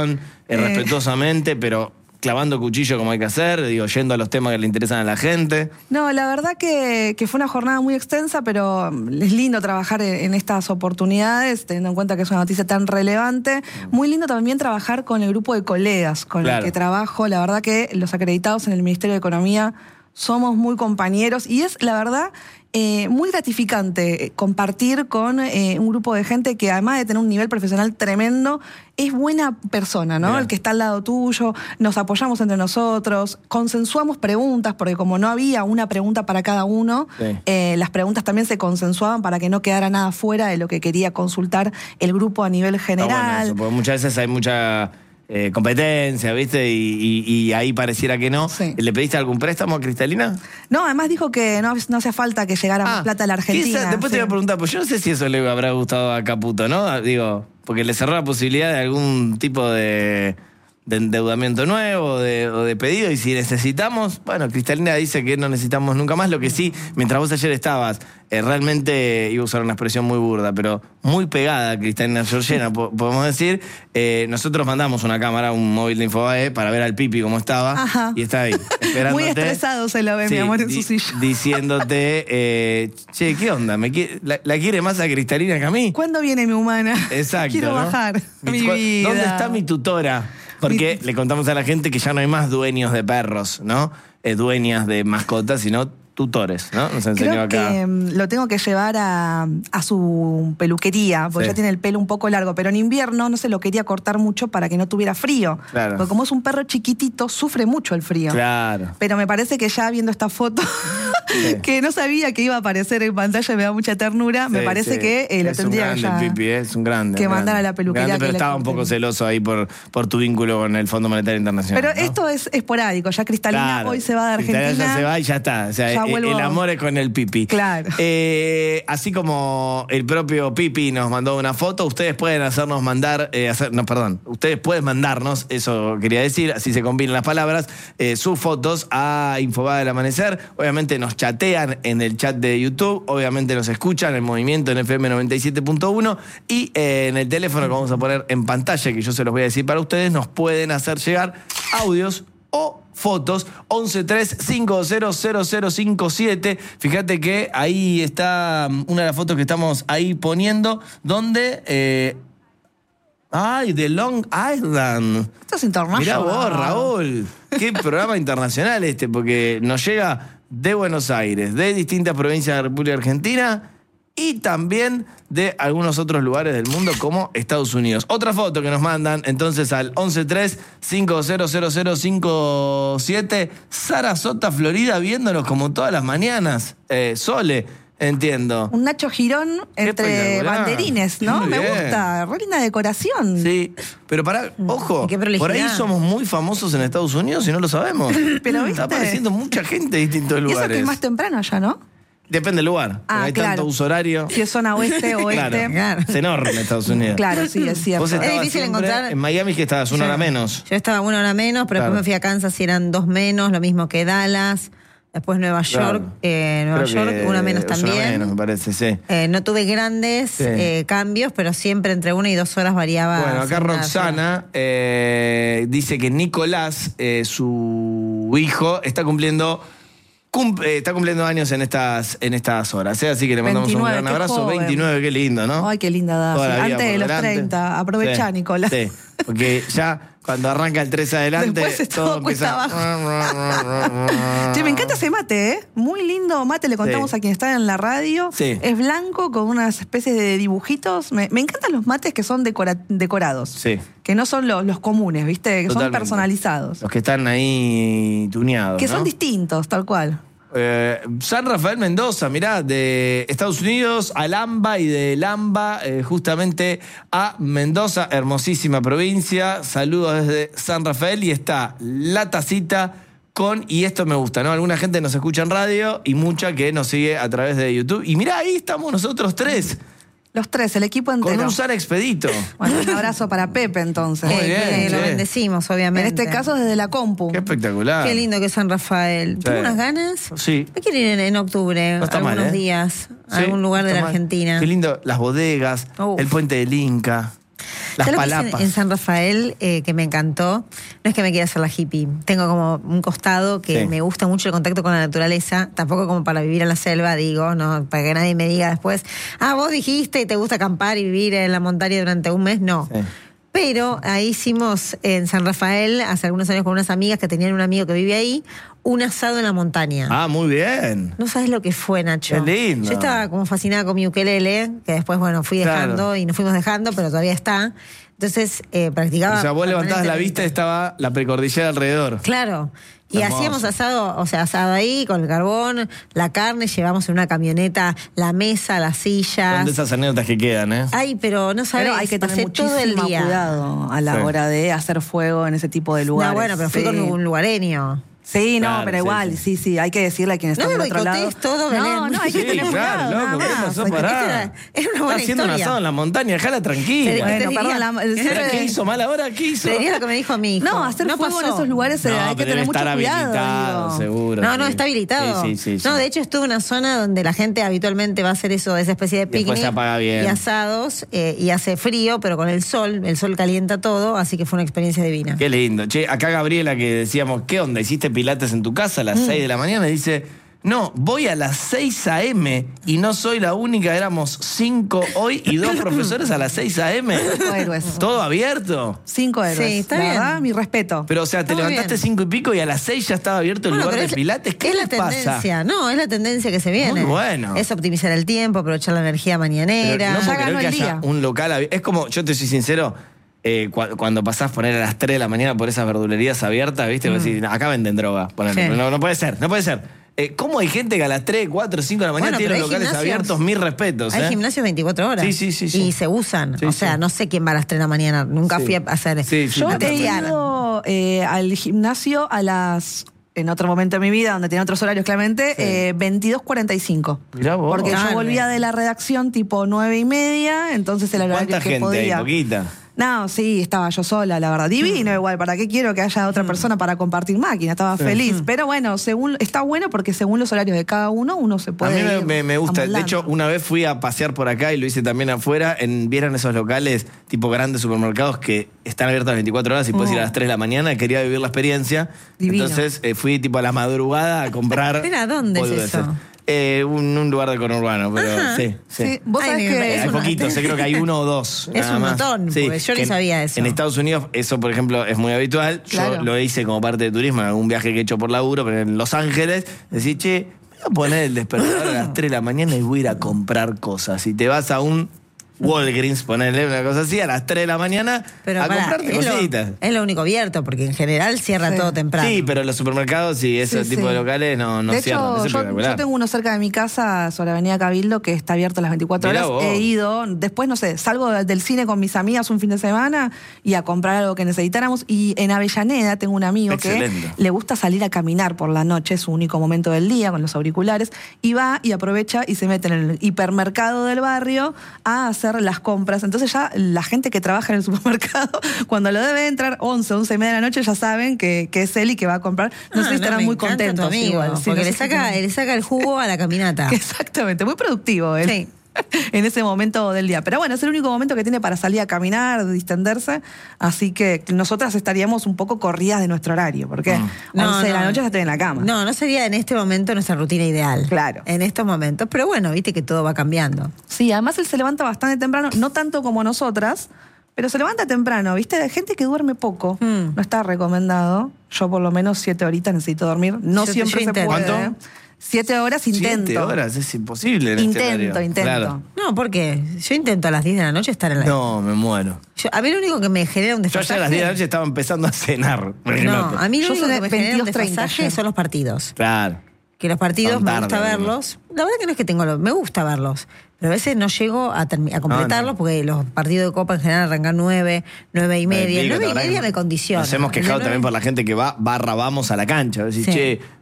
A: eh, respetuosamente, pero clavando cuchillo como hay que hacer, digo, yendo a los temas que le interesan a la gente.
H: No, la verdad que, que fue una jornada muy extensa, pero es lindo trabajar en, en estas oportunidades, teniendo en cuenta que es una noticia tan relevante. Muy lindo también trabajar con el grupo de colegas con
A: Claro.
H: el que trabajo. La verdad que los acreditados en el Ministerio de Economía somos muy compañeros y es, la verdad, eh, muy gratificante compartir con eh, un grupo de gente que, además de tener un nivel profesional tremendo, es buena persona, ¿no?
A: Mirá.
H: El que está al lado tuyo, nos apoyamos entre nosotros, consensuamos preguntas, porque como no había una pregunta para cada uno,
A: Sí.
H: eh, las preguntas también se consensuaban para que no quedara nada fuera de lo que quería consultar el grupo a nivel
A: Está bueno
H: general.
A: eso, porque muchas veces hay mucha eh, competencia, ¿viste? Y, y- y ahí pareciera que no.
H: Sí.
A: ¿Le pediste algún préstamo a Cristalina?
H: No, además dijo que no, no hacía falta que llegara más plata a la Argentina.
A: Quizá- después te
H: Sí.
A: voy a preguntar, pues yo no sé si eso le habrá gustado a Caputo, ¿no? Digo, porque le cerró la posibilidad de algún tipo de, de endeudamiento nuevo de, o de pedido. Y si necesitamos, bueno, Cristalina dice que no necesitamos nunca más. Lo que sí, mientras vos ayer estabas, eh, realmente, iba a usar una expresión muy burda, pero muy pegada a Cristalina Georgiana, po- podemos decir, eh, nosotros mandamos una cámara, un móvil de Infobae, para ver al Pipi cómo estaba.
H: Ajá.
A: Y está ahí, esperándote.
H: Muy estresado se lo ve, mi
A: Sí,
H: amor, en
A: di-
H: su silla.
A: Diciéndote, eh, che, ¿qué onda? ¿Me quiere- la, la quiere más a Cristalina que a mí?
H: ¿Cuándo viene mi humana?
A: Exacto.
H: Quiero
A: ¿no?
H: bajar. Mi
A: cu-
H: vida.
A: ¿Dónde está mi tutora? Porque le contamos a la gente que ya no hay más dueños de perros, ¿no? Eh, dueñas de mascotas, sino tutores, ¿no? Nos enseñó
H: Creo
A: acá.
H: que mm, lo tengo que llevar a, a su peluquería, porque
A: Sí.
H: ya tiene el pelo un poco largo, pero en invierno no se lo quería cortar mucho para que no tuviera frío.
A: Claro.
H: Porque como es un perro chiquitito, sufre mucho el frío.
A: Claro.
H: Pero me parece que ya viendo esta foto,
A: Sí.
H: que no sabía que iba a aparecer en pantalla, me da mucha ternura, me
A: Sí,
H: parece
A: sí.
H: que eh, lo
A: es
H: tendría
A: un
H: que
A: grande
H: ya...
A: el Pipi, eh, es un grande.
H: que
A: un
H: mandar
A: grande.
H: a la peluquería
A: Grande,
H: que
A: pero
H: le
A: estaba un
H: corten.
A: poco celoso ahí por, por tu vínculo con el Fondo Monetario Internacional.
H: Pero
A: ¿no?
H: esto es esporádico, ya Cristalina
A: Claro.
H: hoy se va de
A: Cristalina
H: Argentina.
A: ya se va y ya está. O sea,
H: Ya
A: el,
H: vuelvo-
A: el amor es con el Pipi.
H: Claro.
A: Eh, así como el propio Pipi nos mandó una foto, ustedes pueden hacernos mandar, eh, hacer, no, perdón, ustedes pueden mandarnos, eso quería decir, así se combinan las palabras, eh, sus fotos a Infobae del Amanecer. Obviamente nos chatean en el chat de YouTube, obviamente nos escuchan en movimiento en F M noventa y siete punto uno y eh, en el teléfono que vamos a poner en pantalla, que yo se los voy a decir para ustedes, nos pueden hacer llegar audios o fotos once tres cinco cero cero cero cinco siete. Fíjate que ahí está um, una de las fotos que estamos ahí poniendo, donde eh, ay, de Long Island.
H: Esto es internacional.
A: Mirá vos, Raúl. Qué programa internacional este, porque nos llega de Buenos Aires, de distintas provincias de la República Argentina y también de algunos otros lugares del mundo como Estados Unidos. Otra foto que nos mandan entonces al once tres cinco cero cero cero cinco siete. Sarasota, Florida, viéndonos como todas las mañanas. Eh, Sole, entiendo.
H: Un Nacho Girón entre
A: espectacular.
H: banderines, ¿no?
A: Muy
H: Me
A: bien.
H: gusta. Re linda decoración.
A: Sí, pero pará, ojo,
G: Y qué
A: por ahí
G: prolijidad.
A: somos muy famosos en Estados Unidos y no lo sabemos.
H: Pero, ¿viste?
A: Está apareciendo mucha gente de distintos
H: Y eso
A: lugares.
H: que es más temprano allá, ¿no?
A: Depende del lugar.
H: Ah,
A: porque hay
H: claro.
A: tanto uso horario.
H: Si es zona oeste, oeste.
A: Claro,
G: Claro.
A: es enorme Estados Unidos.
H: Claro, sí, es cierto.
A: Vos estabas
G: Es difícil
A: siempre
G: encontrar-
A: en Miami, que estabas una hora menos.
G: Yo estaba una hora menos, pero
A: Claro.
G: después me fui a Kansas y eran dos menos, lo mismo que Dallas. Después Nueva York,
A: Claro.
G: eh, Nueva
A: Creo
G: York,
A: que
G: una menos
A: es una
G: también.
A: menos, me parece, sí.
G: Eh, no tuve grandes
A: Sí.
G: eh, cambios, pero siempre entre una y dos horas variaba.
A: Bueno, acá
G: según la
A: Roxana eh, dice que Nicolás, eh, su hijo, está cumpliendo cum- eh, está cumpliendo años en estas, en estas horas. ¿eh? Así que le mandamos
H: veintinueve,
A: un gran
H: qué
A: abrazo.
H: joven.
A: veintinueve, qué lindo, ¿no?
H: Ay, qué linda edad.
A: Toda la
H: Sí,
A: vida
H: antes de
A: por
H: los
A: delante.
H: treinta. Aprovechá,
A: Sí,
H: Nicolás.
A: Sí, porque ya cuando arranca el tres adelante,
H: Después es todo cuesta
A: empieza.
H: Che, me encanta ese mate, ¿eh? Muy lindo mate, le contamos
A: Sí.
H: a quien está en la radio.
A: Sí.
H: Es blanco con unas especies de dibujitos. Me, me encantan los mates que son decora- decorados.
A: Sí.
H: Que no son los, los comunes, ¿viste? Que
A: Totalmente.
H: son personalizados.
A: Los que están ahí tuneados.
H: Que
A: ¿no?
H: son distintos, tal cual.
A: Eh, San Rafael Mendoza, mirá, de Estados Unidos a Lamba y de Lamba eh, justamente a Mendoza, hermosísima provincia. Saludos desde San Rafael y está la tacita con, y esto me gusta, ¿no? Alguna gente nos escucha en radio y mucha que nos sigue a través de YouTube. Y mirá, ahí estamos nosotros tres,
H: Los tres, el equipo
A: con
H: entero.
A: un San Expedito.
H: Bueno, un abrazo para Pepe, entonces.
A: Muy
G: Eh,
A: bien,
G: que lo
A: che.
G: bendecimos,
H: En
G: obviamente.
H: este caso, desde la compu.
A: Qué espectacular.
G: Qué lindo que es San Rafael. ¿Tuvo
A: Sí.
G: unas ganas?
A: Sí.
G: Me quiero ir en, en octubre,
A: No está
G: algunos
A: mal, ¿eh?
G: días, a
A: Sí,
G: algún lugar
A: no
G: de
A: está
G: la
A: mal.
G: Argentina.
A: Qué lindo, las bodegas,
G: Uf.
A: el puente del Inca. Las
G: ¿Sabes lo que hice
A: palapas.
G: en San Rafael, eh, que me encantó? No es que me quiera hacer la hippie. Tengo como un costado que
A: Sí.
G: me gusta mucho el contacto con la naturaleza. Tampoco como para vivir en la selva, digo, no, para que nadie me diga después, ah, vos dijiste y te gusta acampar y vivir en la montaña durante un mes. No.
A: Sí.
G: Pero ahí hicimos en San Rafael, hace algunos años con unas amigas que tenían un amigo que vive ahí, un asado en la montaña.
A: Ah, muy bien.
G: No sabes lo que fue, Nacho.
A: Qué lindo.
G: Yo estaba como fascinada con mi ukelele, que después, bueno, fui dejando
A: Claro.
G: y nos fuimos dejando, pero todavía está. Entonces, eh, practicaba.
A: O sea, vos levantabas la vista y
G: permanentemente.
A: estaba la precordillera alrededor.
G: Claro. Y
A: Hermoso.
G: hacíamos asado, o sea, asado ahí con el carbón, la carne, llevamos en una camioneta la mesa, las sillas.
A: Son de esas anécdotas que quedan, ¿eh?
G: Ay, pero no sabes,
H: Pero hay que tener
G: pasé todo el
H: muchísimo
G: día.
H: cuidado a la
A: Sí.
H: hora de hacer fuego en ese tipo de lugares.
G: No, bueno, pero fui
H: Sí.
G: con un lugareño.
H: Sí, no,
A: Claro,
H: pero
A: sí,
H: igual,
A: sí.
H: sí, sí, hay que decirle a quien está
G: No me
H: del otro lado.
G: boicotees todo,
H: No,
G: Belén.
H: no, hay que
A: Sí,
H: tener
A: claro,
H: cuidado,
A: loco,
H: nada
A: ¿qué
H: más.
A: pasó?
H: Hay que-
A: Pará.
G: Era- era una
A: Está
G: buena
A: haciendo un
G: historia.
A: asado en la montaña, dejala tranquila.
G: Te-
H: Bueno,
G: te
H: perdón,
G: diría-
H: la- el
G: te
H: cierre
A: ¿Qué
H: de-
A: hizo mal ahora? ¿Qué hizo?
G: Te diría lo que me dijo mi hijo.
H: No, hacer fuego
G: pasó.
H: en esos lugares eh,
A: No,
H: hay que
A: pero
H: tener
A: debe
H: mucho
A: estar
H: cuidado.
A: habilitado,
H: digo.
A: seguro.
G: No, no,
A: sí.
G: está habilitado.
A: Sí, sí, sí,
G: No,
A: sí.
G: de hecho estuve en una zona donde la gente habitualmente va a hacer eso, esa especie de
A: Después
G: picnic
A: se apaga bien.
G: y asados eh, y hace frío, pero con el sol, el sol calienta todo, así que fue una experiencia divina.
A: Qué lindo. Che, acá Gabriela que decíamos, ¿qué onda? ¿Hiciste pilates en tu casa a las
G: Mm.
A: seis de la mañana? Dice, no, voy a las seis a eme y no soy la única, éramos cinco hoy y dos profesores a las seis a eme.
H: Cinco héroes.
A: ¿Todo abierto?
H: Cinco héroes.
G: Sí, está
H: La
G: bien.
H: verdad, mi respeto.
A: Pero, o sea, te
G: Está muy
A: levantaste
G: bien.
A: cinco y pico y a las seis ya estaba abierto el
G: Bueno,
A: lugar
G: pero
A: de
G: es-
A: pilates. ¿Qué
G: es
A: le
G: la
A: pasa?
G: tendencia, no, es la tendencia que se viene.
A: Muy bueno.
G: Es optimizar el tiempo, aprovechar la energía mañanera.
A: Pero no
H: Ya
A: puedo
H: ganó
A: creer que
H: el
A: haya
H: día.
A: un local abierto. Es como, yo te soy sincero, eh, cu- cuando pasás a poner a las tres de la mañana por esas verdulerías abiertas, ¿viste? Vos decís, "No, acá venden droga. Ponele.
G: Sí.
A: Pero No, no puede ser, no puede ser. Eh, ¿Cómo hay gente que a las tres, cuatro, cinco de la mañana
G: Bueno,
A: tiene
G: pero
A: los
G: hay
A: locales
G: gimnasios.
A: abiertos? Mis respetos.
G: Hay
A: ¿eh?
G: gimnasios veinticuatro horas.
A: Sí, sí, sí, sí.
G: Y se usan.
A: Sí,
G: o sea,
A: sí.
G: no sé quién va a las tres de la mañana. Nunca
A: Sí.
G: fui a hacer.
A: Sí, sí,
H: Yo
A: no
H: he
A: te
G: testear.
H: ido eh, al gimnasio a las, en otro momento de mi vida, donde tenía otros horarios claramente, eh, veintidós cuarenta y cinco.
A: Mirá vos.
H: Porque
G: Dale.
H: yo volvía de la redacción tipo nueve y media, entonces el horario
A: ¿Cuánta
H: que
A: gente
H: podía.
A: hay? Poquita.
H: No, sí, estaba yo sola, la verdad. Divino igual, ¿para qué quiero que haya otra persona para compartir máquina? Estaba feliz. Pero bueno, según está bueno porque según los horarios de cada uno, uno se
A: A
H: puede
A: mí me,
H: ir
A: me- me gusta. De
H: amoldando.
A: hecho, una vez fui a pasear por acá y lo hice también afuera. En, ¿Vieron esos locales tipo grandes supermercados que están abiertos las veinticuatro horas y puedes
H: Oh.
A: ir a las tres de la mañana? Quería vivir la experiencia.
H: Divino.
A: Entonces eh, fui tipo a la madrugada a comprar.
G: ¿Espera, dónde es
A: boludeces.
G: eso?
A: Eh, un, un lugar de conurbano, pero
G: Ajá.
A: sí, sí.
H: Sí, vos
G: Ay,
H: sabés
G: me
H: que
G: parece
A: Eh, hay
G: una-
A: poquitos, sé, creo que hay uno o dos.
G: Es
A: nada
G: un
A: más.
G: montón, porque yo ni
A: que en-
G: sabía eso.
A: En Estados Unidos, eso, por ejemplo, es muy habitual.
H: Claro.
A: Yo lo hice como parte de turismo en algún viaje que he hecho por laburo, pero en Los Ángeles, decís, che, voy a poner el despertador a las tres de la mañana y voy a ir a comprar cosas. Y te vas a un Walgreens, ponerle una cosa así, a las tres de la mañana
G: Pero
A: a
G: pará,
A: comprarte
G: es,
A: cositas.
G: lo, es lo único abierto, porque en general cierra
H: Sí.
G: todo temprano.
A: Sí, pero los supermercados y ese
H: Sí,
A: tipo
H: sí.
A: de locales no, no
H: de
A: cierran.
H: hecho,
A: Es
H: yo,
A: espectacular.
H: yo tengo uno cerca de mi casa, sobre Avenida Cabildo, que está abierto las veinticuatro
A: Mirá
H: horas.
A: vos.
H: He ido, después, no sé, salgo del cine con mis amigas un fin de semana y a comprar algo que necesitáramos. Y en Avellaneda tengo un amigo
A: Excelente.
H: que le gusta salir a caminar por la noche, es su único momento del día con los auriculares, y va y aprovecha y se mete en el hipermercado del barrio a hacer las compras. Entonces ya la gente que trabaja en el supermercado, cuando lo debe entrar once, once y media de la noche, ya saben que, que es él y que va a comprar. No
G: Ah,
H: sé si estarán
G: me
H: muy
G: encanta tu
H: contentos.
G: amigo,
H: igual. Sí,
G: porque
H: no
G: le
H: sé si
G: saca,
H: estarán-
G: le saca el jugo a la caminata.
H: Exactamente, muy productivo él.
G: Sí.
H: En ese momento del día. Pero bueno, es el único momento que tiene para salir a caminar, distenderse. Así que nosotras estaríamos un poco corridas de nuestro horario. Porque
A: Mm.
H: once de la noche ya estoy en la cama.
G: No, no sería en este momento nuestra rutina ideal.
H: Claro.
G: En estos momentos. Pero bueno, viste que todo va cambiando.
H: Sí, además él se levanta bastante temprano, no tanto como nosotras, pero se levanta temprano, ¿viste? Hay gente que duerme poco.
G: Mm.
H: No está recomendado. Yo por lo menos siete horitas necesito dormir. No
G: Yo-
H: siempre
G: yo
H: se
G: intento.
H: puede.
A: ¿Cuánto?
H: Siete horas intento.
A: Siete horas, es imposible en este
H: Intento,
A: horario.
H: intento.
A: Claro.
G: No, porque yo intento a las diez de la noche estar en la...
A: No, me muero.
G: Yo- a mí lo único que me genera un
A: Yo
G: desfasaje...
A: ayer a las diez de la noche estaba empezando a cenar.
G: No, a mí lo
H: Yo
G: único
H: soy
G: que me genera un
H: veintidós treinta
G: desfasaje
H: ayer.
G: son los partidos.
A: Claro.
G: Que los partidos
A: Son
G: me
A: tarde,
G: gusta
A: además.
G: verlos. La verdad que no es que tengo lo, me gusta verlos, pero a veces no llego a, termi- a completarlos
A: No, no.
G: porque los partidos de Copa en general arrancan nueve, nueve y media.
A: Pico,
G: Nueve y
A: la verdad
G: media
A: que
G: me condiciona.
A: Nos hemos quejado
G: De
A: también
G: nueve-
A: por la gente que va, barra vamos a la cancha. A ver si,
G: Sí.
A: che,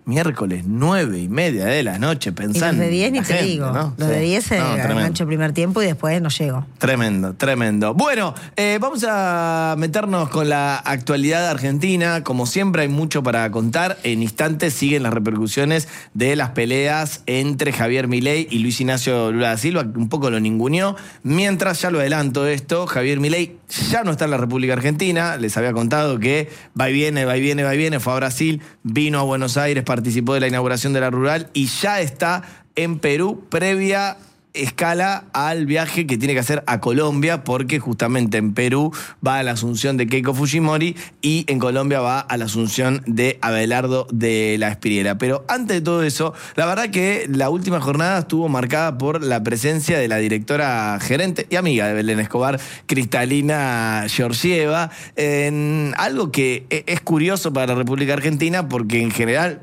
A: miércoles nueve y media de la noche pensando.
G: Y los de diez ni
A: en la
G: te
A: gente,
G: digo.
A: ¿no?
G: Los
A: Sí.
G: de diez se
A: No,
G: engancho el primer tiempo y después no llego.
A: Tremendo, tremendo. Bueno, eh, vamos a meternos con la actualidad argentina. Como siempre hay mucho para contar. En instantes siguen las repercusiones de las peleas entre Javier Milei y Luis Ignacio Lula da Silva, que un poco lo ninguneó. Mientras, ya lo adelanto esto, Javier Milei ya no está en la República Argentina. Les había contado que va y viene, va y viene, va y viene. Fue a Brasil, vino a Buenos Aires, participó de la inauguración de la Rural y ya está en Perú previa escala al viaje que tiene que hacer a Colombia, porque justamente en Perú va a la asunción de Keiko Fujimori y en Colombia va a la asunción de Abelardo de la Espriella. Pero antes de todo eso, la verdad que la última jornada estuvo marcada por la presencia de la directora gerente y amiga de Belén Escobar, Cristalina Georgieva, en algo que es curioso para la República Argentina, porque en general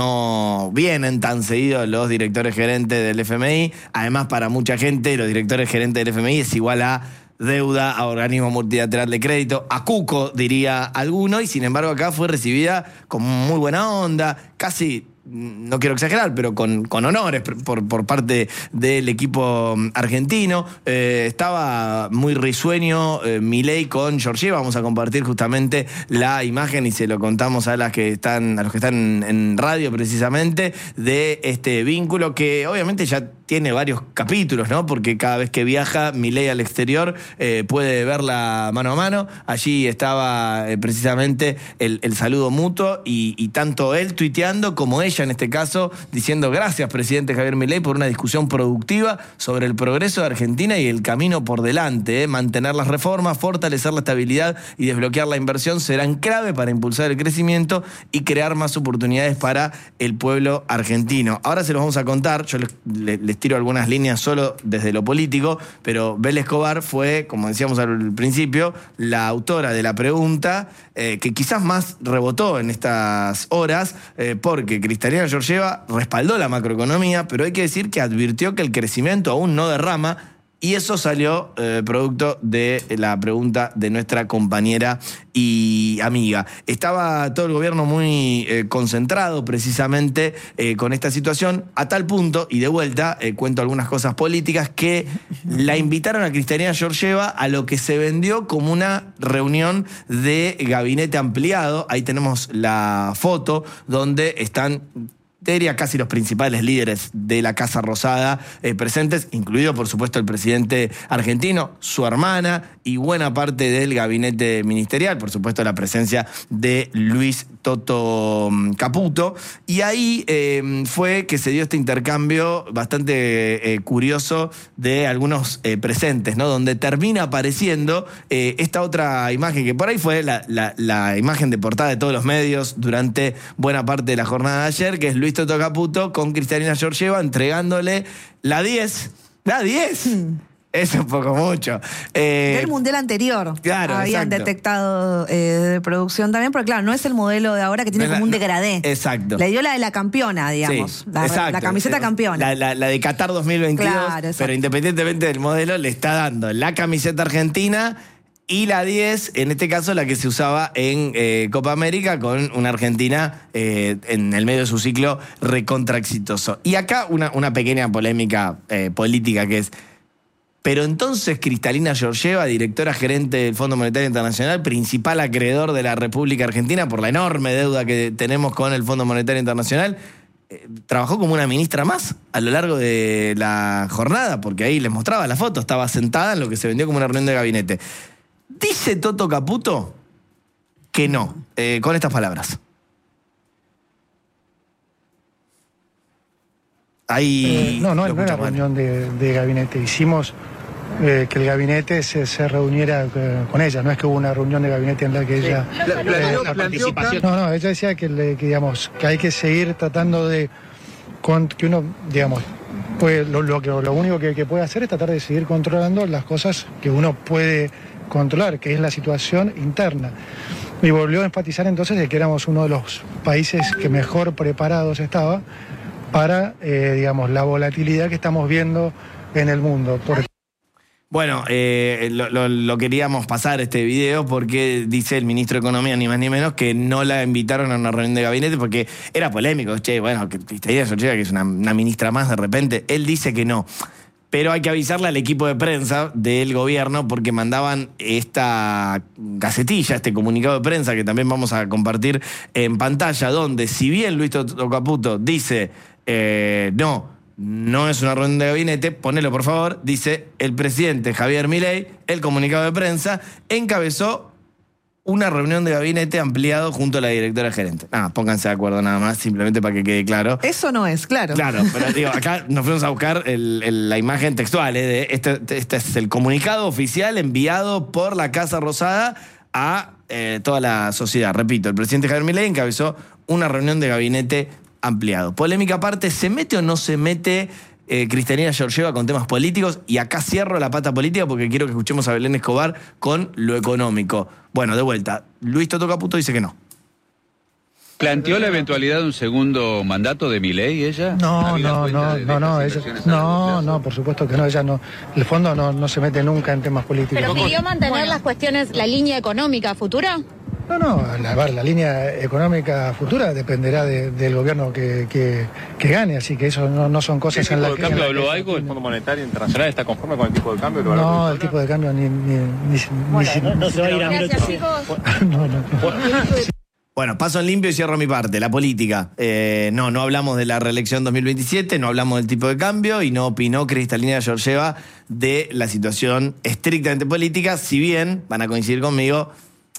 A: no vienen tan seguidos los directores gerentes del F M I. Además, para mucha gente, los directores gerentes del F M I es igual a deuda, a organismo multilateral de crédito, a cuco, diría alguno, y sin embargo acá fue recibida con muy buena onda, casi, no quiero exagerar, pero con, con honores por, por parte del equipo argentino. Eh, estaba muy risueño eh, Milei con Georgieva. Vamos a compartir justamente la imagen y se lo contamos a las que están, a los que están en radio precisamente, de este vínculo que obviamente ya tiene varios capítulos, ¿no? Porque cada vez que viaja Milei al exterior eh, puede verla mano a mano. Allí estaba eh, precisamente el, el saludo mutuo y, y tanto él tuiteando como ella en este caso diciendo gracias presidente Javier Milei por una discusión productiva sobre el progreso de Argentina y el camino por delante. ¿eh? Mantener las reformas, fortalecer la estabilidad y desbloquear la inversión serán clave para impulsar el crecimiento y crear más oportunidades para el pueblo argentino. Ahora se los vamos a contar, yo les, les, les tiro algunas líneas solo desde lo político, pero Belén Escobar fue, como decíamos al principio, la autora de la pregunta eh, que quizás más rebotó en estas horas, eh, porque Cristalina Georgieva respaldó la macroeconomía, pero hay que decir que advirtió que el crecimiento aún no derrama, y eso salió eh, producto de la pregunta de nuestra compañera y amiga. Estaba todo el gobierno muy eh, concentrado precisamente eh, con esta situación, a tal punto, y de vuelta eh, cuento algunas cosas políticas, que la invitaron a Cristalina Georgieva a lo que se vendió como una reunión de gabinete ampliado. Ahí tenemos la foto donde están, diría, casi los principales líderes de la Casa Rosada eh, presentes, incluido por supuesto el presidente argentino, su hermana y buena parte del gabinete ministerial, por supuesto la presencia de Luis Toto Caputo. Y ahí eh, fue que se dio este intercambio bastante eh, curioso de algunos eh, presentes, ¿no? Donde termina apareciendo eh, esta otra imagen, que por ahí fue la, la, la imagen de portada de todos los medios durante buena parte de la jornada de ayer, que es Luis Toto Caputo con Cristalina Georgieva entregándole la diez. ¡La diez! Hmm. Es un poco mucho.
H: Eh, el mundial anterior.
A: Claro,
H: habían
A: exacto.
H: detectado eh, de producción también, pero claro, no es el modelo de ahora que tiene no como un degradé.
A: Exacto.
H: Le dio la de la campeona, digamos.
A: Sí,
H: la,
A: exacto.
H: la camiseta campeona.
A: La, la, la de Qatar dos mil veintidós.
H: Claro,
A: pero independientemente del modelo, le está dando la camiseta argentina y la diez, en este caso la que se usaba en eh, Copa América, con una Argentina eh, en el medio de su ciclo recontra exitoso. Y acá una, una pequeña polémica eh, política que es: pero entonces Cristalina Georgieva, directora gerente del Fondo Monetario Internacional, principal acreedor de la República Argentina por la enorme deuda que tenemos con el Fondo Monetario Internacional, eh, trabajó como una ministra más a lo largo de la jornada, porque ahí les mostraba la foto, estaba sentada en lo que se vendió como una reunión de gabinete. Dice Toto Caputo que no, eh, con estas palabras. Ahí
C: eh, no, no, no era reunión de, de gabinete. Hicimos eh, que el gabinete se, se reuniera eh, con ella. No es que hubo una reunión de gabinete en la que ella...
K: Sí. La, la,
C: eh,
K: la participación.
C: No, no, ella decía que, le, que, digamos, que hay que seguir tratando de... Con, que uno, digamos, pues lo, lo, que, lo único que, que puede hacer es tratar de seguir controlando las cosas que uno puede controlar, que es la situación interna. Y volvió a enfatizar entonces de que éramos uno de los países que mejor preparados estaba para, eh, digamos, la volatilidad que estamos viendo en el mundo. Porque...
A: Bueno, eh, lo, lo, lo queríamos pasar este video porque dice el ministro de Economía, ni más ni menos, que no la invitaron a una reunión de gabinete porque era polémico. Che, bueno, que Cristalina Georgieva, que es una, una ministra más de repente, él dice que no. Pero hay que avisarle al equipo de prensa del gobierno porque mandaban esta gacetilla, este comunicado de prensa que también vamos a compartir en pantalla, donde si bien Luis Toto Caputo dice eh, no, no es una reunión de gabinete, ponelo por favor, dice el presidente Javier Milei, el comunicado de prensa, encabezó una reunión de gabinete ampliado junto a la directora gerente. Ah, pónganse de acuerdo nada más, simplemente para que quede claro.
H: Eso no es, claro.
A: Claro, pero digo, acá nos fuimos a buscar el, el, la imagen textual, ¿eh? De este, este es el comunicado oficial enviado por la Casa Rosada a eh, toda la sociedad. Repito, el presidente Javier Milei encabezó una reunión de gabinete ampliado. Polémica aparte, ¿se mete o no se mete eh, Cristalina Georgieva con temas políticos? Y acá cierro la pata política porque quiero que escuchemos a Belén Escobar con lo económico. Bueno, de vuelta, Luis Toto Caputo dice que no.
K: ¿Planteó la eventualidad de un segundo mandato de Milei ella?
C: No, no, no, no, no, ella, no, no, por supuesto que no, ella no, el fondo no, no se mete nunca en temas políticos.
L: ¿Pero pidió mantener bueno. las cuestiones, la línea económica futura?
C: No, no, la, la línea económica futura dependerá de, del gobierno que, que, que gane, así que eso no, no son cosas en las que...
M: ¿El tipo de cambio habló algo? ¿El Fondo Monetario Internacional está conforme con el tipo de cambio?
C: No, el tipo de cambio ni... ni, ni, bueno, ni no, no se va a ir a mil ochocientos. No, no, no.
A: Bueno, paso en limpio y cierro mi parte, la política. Eh, no, no hablamos de la reelección dos mil veintisiete, no hablamos del tipo de cambio y no opinó Cristalina Georgieva de la situación estrictamente política, si bien, van a coincidir conmigo,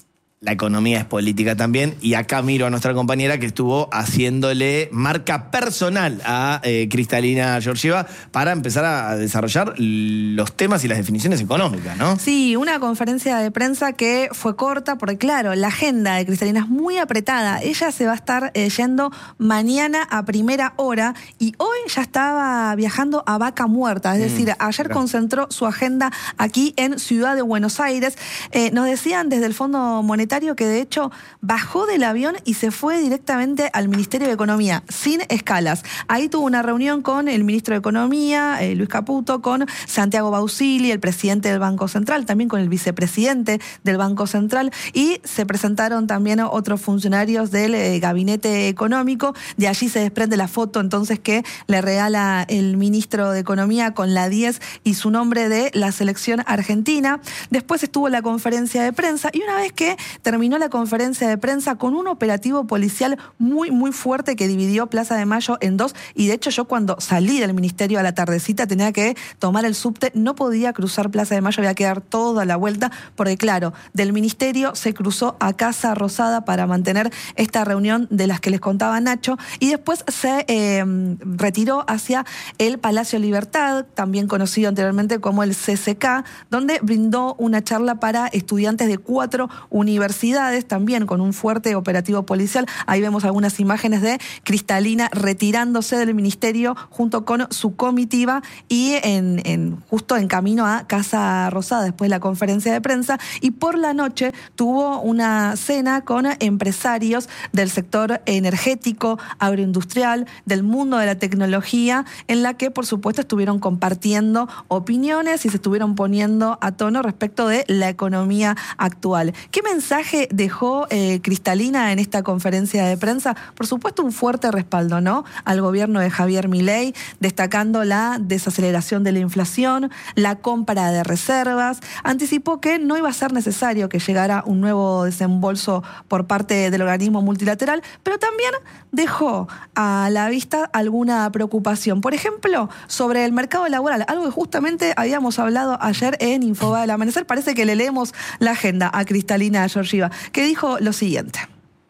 A: la economía es política también, y acá miro a nuestra compañera que estuvo haciéndole marca personal a eh, Cristalina Georgieva para empezar a desarrollar los temas y las definiciones económicas, ¿no?
H: Sí, una conferencia de prensa que fue corta, porque claro, la agenda de Cristalina es muy apretada. Ella se va a estar eh, yendo mañana a primera hora y hoy ya estaba viajando a Vaca Muerta, es decir, mm, ayer claro. concentró su agenda aquí en Ciudad de Buenos Aires. Eh, nos decían desde el Fondo Monetario que de hecho bajó del avión y se fue directamente al Ministerio de Economía, sin escalas. Ahí tuvo una reunión con el ministro de Economía, eh, Luis Caputo, con Santiago Bausili, el presidente del Banco Central, también con el vicepresidente del Banco Central, y se presentaron también otros funcionarios del eh, Gabinete Económico. De allí se desprende la foto entonces que le regala el ministro de Economía con la diez y su nombre de la selección argentina. Después estuvo la conferencia de prensa y una vez que terminó la conferencia de prensa con un operativo policial muy, muy fuerte que dividió Plaza de Mayo en dos. Y de hecho yo cuando salí del ministerio a la tardecita tenía que tomar el subte, no podía cruzar Plaza de Mayo, había que dar toda la vuelta, porque claro, del ministerio se cruzó a Casa Rosada para mantener esta reunión de las que les contaba Nacho, y después se eh, retiró hacia el Palacio Libertad, también conocido anteriormente como el C C K, donde brindó una charla para estudiantes de cuatro universidades, también con un fuerte operativo policial. Ahí vemos algunas imágenes de Cristalina retirándose del ministerio junto con su comitiva y en, en, justo en camino a Casa Rosada después de la conferencia de prensa. Y por la noche tuvo una cena con empresarios del sector energético, agroindustrial, del mundo de la tecnología, en la que por supuesto estuvieron compartiendo opiniones y se estuvieron poniendo a tono respecto de la economía actual. ¿Qué mensaje dejó eh, Cristalina en esta conferencia de prensa? Por supuesto, un fuerte respaldo, ¿no?, al gobierno de Javier Milei, destacando la desaceleración de la inflación, la compra de reservas. Anticipó que no iba a ser necesario que llegara un nuevo desembolso por parte del organismo multilateral, pero también dejó a la vista alguna preocupación. Por ejemplo, sobre el mercado laboral, algo que justamente habíamos hablado ayer en Infobae del Amanecer. Parece que le leemos la agenda a Cristalina Georgieva, que dijo lo siguiente.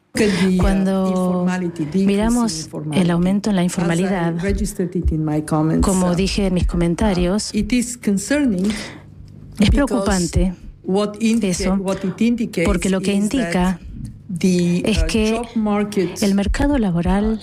J: Cuando miramos el aumento en la informalidad, como dije en mis comentarios, es preocupante eso, porque lo que indica es que el mercado laboral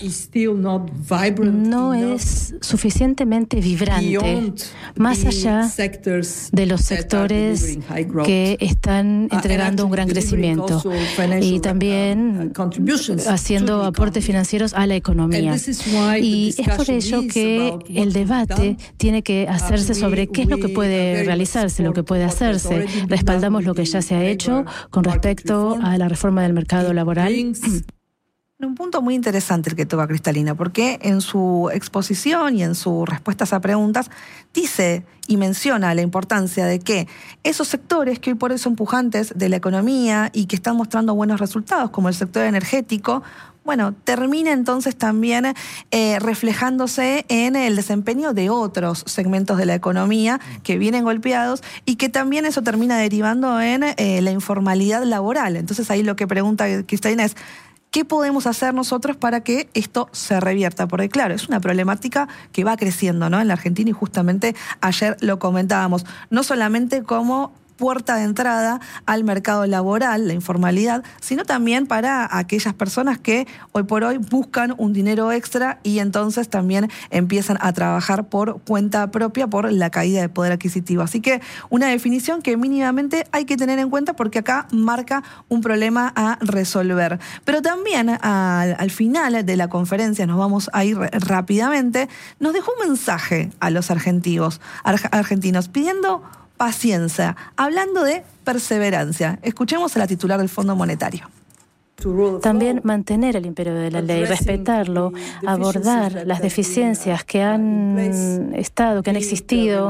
J: no es suficientemente vibrante más allá de los sectores que están entregando un gran crecimiento y también haciendo aportes financieros a la economía. Y es por ello que el debate tiene que hacerse sobre qué es lo que puede realizarse, lo que puede hacerse. Respaldamos lo que ya se ha hecho con respecto a la reforma del mercado laboral.
H: Un punto muy interesante el que toca Cristalina, porque en su exposición y en sus respuestas a preguntas dice y menciona la importancia de que esos sectores que hoy por hoy son pujantes de la economía y que están mostrando buenos resultados, como el sector energético, bueno, termina entonces también eh, reflejándose en el desempeño de otros segmentos de la economía que vienen golpeados y que también eso termina derivando en eh, la informalidad laboral. Entonces ahí lo que pregunta Cristalina es, ¿qué podemos hacer nosotros para que esto se revierta? Porque claro, es una problemática que va creciendo, ¿no?, en la Argentina, y justamente ayer lo comentábamos, no solamente como puerta de entrada al mercado laboral, la informalidad, sino también para aquellas personas que hoy por hoy buscan un dinero extra y entonces también empiezan a trabajar por cuenta propia por la caída de poder adquisitivo. Así que una definición que mínimamente hay que tener en cuenta porque acá marca un problema a resolver. Pero también al, al final de la conferencia, nos vamos a ir rápidamente, nos dejó un mensaje a los argentinos, argentinos pidiendo paciencia, hablando de perseverancia. Escuchemos a la titular del Fondo Monetario.
J: También mantener el imperio de la ley, respetarlo, abordar las deficiencias que han estado, que han existido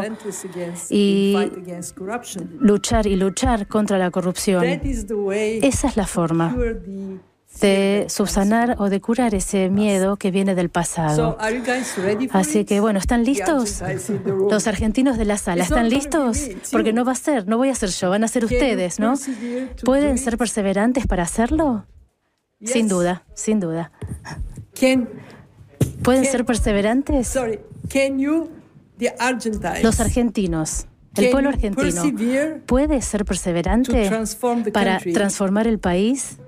J: y luchar y luchar contra la corrupción. Esa es la forma de subsanar o de curar ese miedo que viene del pasado. Así que, bueno, ¿están listos? Los argentinos de la sala, ¿están listos? Porque no va a ser, no voy a ser yo, van a ser ustedes, ¿no? ¿Pueden ser perseverantes para hacerlo? Sin duda, sin duda. ¿Pueden ser perseverantes? Los argentinos. El pueblo argentino puede ser perseverante para transformar el país.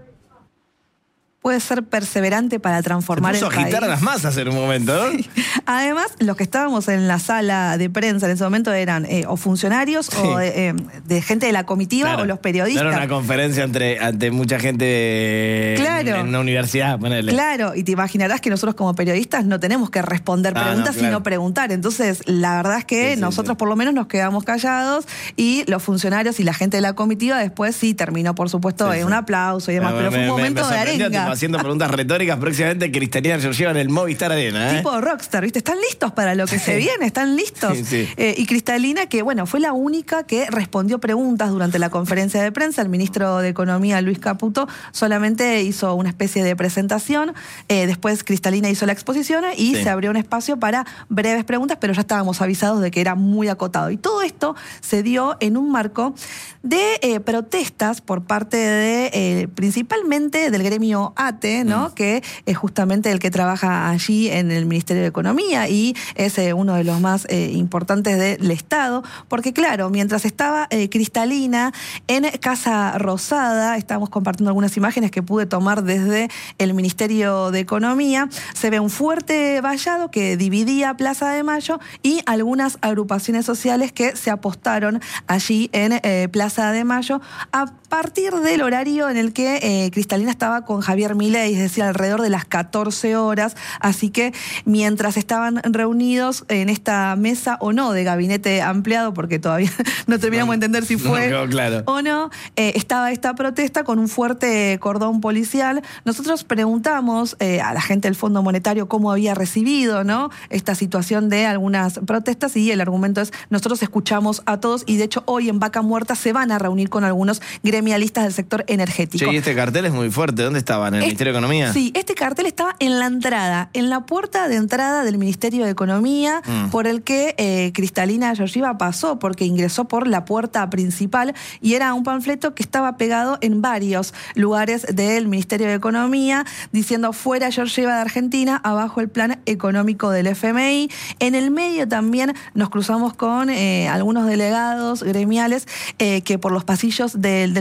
H: Puede ser perseverante para transformar el país.
A: Se puso a agitar a las masas en un momento, ¿no?
H: Sí. Además, los que estábamos en la sala de prensa en ese momento eran eh, o funcionarios sí. o de, eh, de gente de la comitiva claro. o los periodistas.
A: Era una conferencia entre, ante mucha gente
H: claro.
A: en una universidad. Ponele.
H: Claro, y te imaginarás que nosotros como periodistas no tenemos que responder ah, preguntas, no, claro. sino preguntar. Entonces, la verdad es que sí, nosotros sí, sí. por lo menos nos quedamos callados y los funcionarios y la gente de la comitiva después sí terminó, por supuesto, sí, en sí. un aplauso y demás. Pero, pero fue un momento me, me de arenga.
A: Haciendo preguntas retóricas, próximamente Cristalina Georgieva en el Movistar Arena. ¿eh?
H: Tipo rockstar, ¿viste? ¿Están listos para lo que se viene? ¿Están listos?
A: Sí, sí.
H: Eh, y Cristalina, que bueno, fue la única que respondió preguntas durante la conferencia de prensa. El ministro de Economía, Luis Caputo, solamente hizo una especie de presentación. Eh, después Cristalina hizo la exposición y sí. se abrió un espacio para breves preguntas, pero ya estábamos avisados de que era muy acotado. Y todo esto se dio en un marco de eh, protestas por parte de, eh, principalmente del gremio A T E, ¿no? Mm. que es justamente el que trabaja allí en el Ministerio de Economía y es eh, uno de los más eh, importantes del Estado, porque claro, mientras estaba eh, Cristalina en Casa Rosada, estábamos compartiendo algunas imágenes que pude tomar desde el Ministerio de Economía, se ve un fuerte vallado que dividía Plaza de Mayo y algunas agrupaciones sociales que se apostaron allí en eh, Plaza de Mayo a partir del horario en el que eh, Cristalina estaba con Javier Milei, es decir, alrededor de las catorce horas, así que mientras estaban reunidos en esta mesa o no de gabinete ampliado, porque todavía no terminamos no, de entender si fue
A: no, claro.
H: o no, eh, estaba esta protesta con un fuerte cordón policial. Nosotros preguntamos eh, a la gente del Fondo Monetario cómo había recibido, ¿no?, esta situación de algunas protestas y el argumento es, nosotros escuchamos a todos y de hecho hoy en Vaca Muerta se van a reunir con algunos gremialistas del sector energético.
A: Sí, y este cartel es muy fuerte. ¿Dónde estaban? ¿En el es, Ministerio de Economía?
H: Sí, este cartel estaba en la entrada, en la puerta de entrada del Ministerio de Economía, mm. por el que eh, Cristalina Georgieva pasó, porque ingresó por la puerta principal y era un panfleto que estaba pegado en varios lugares del Ministerio de Economía, diciendo fuera Georgieva de Argentina, abajo el plan económico del F M I. En el medio también nos cruzamos con eh, algunos delegados gremiales eh, que por los pasillos del, del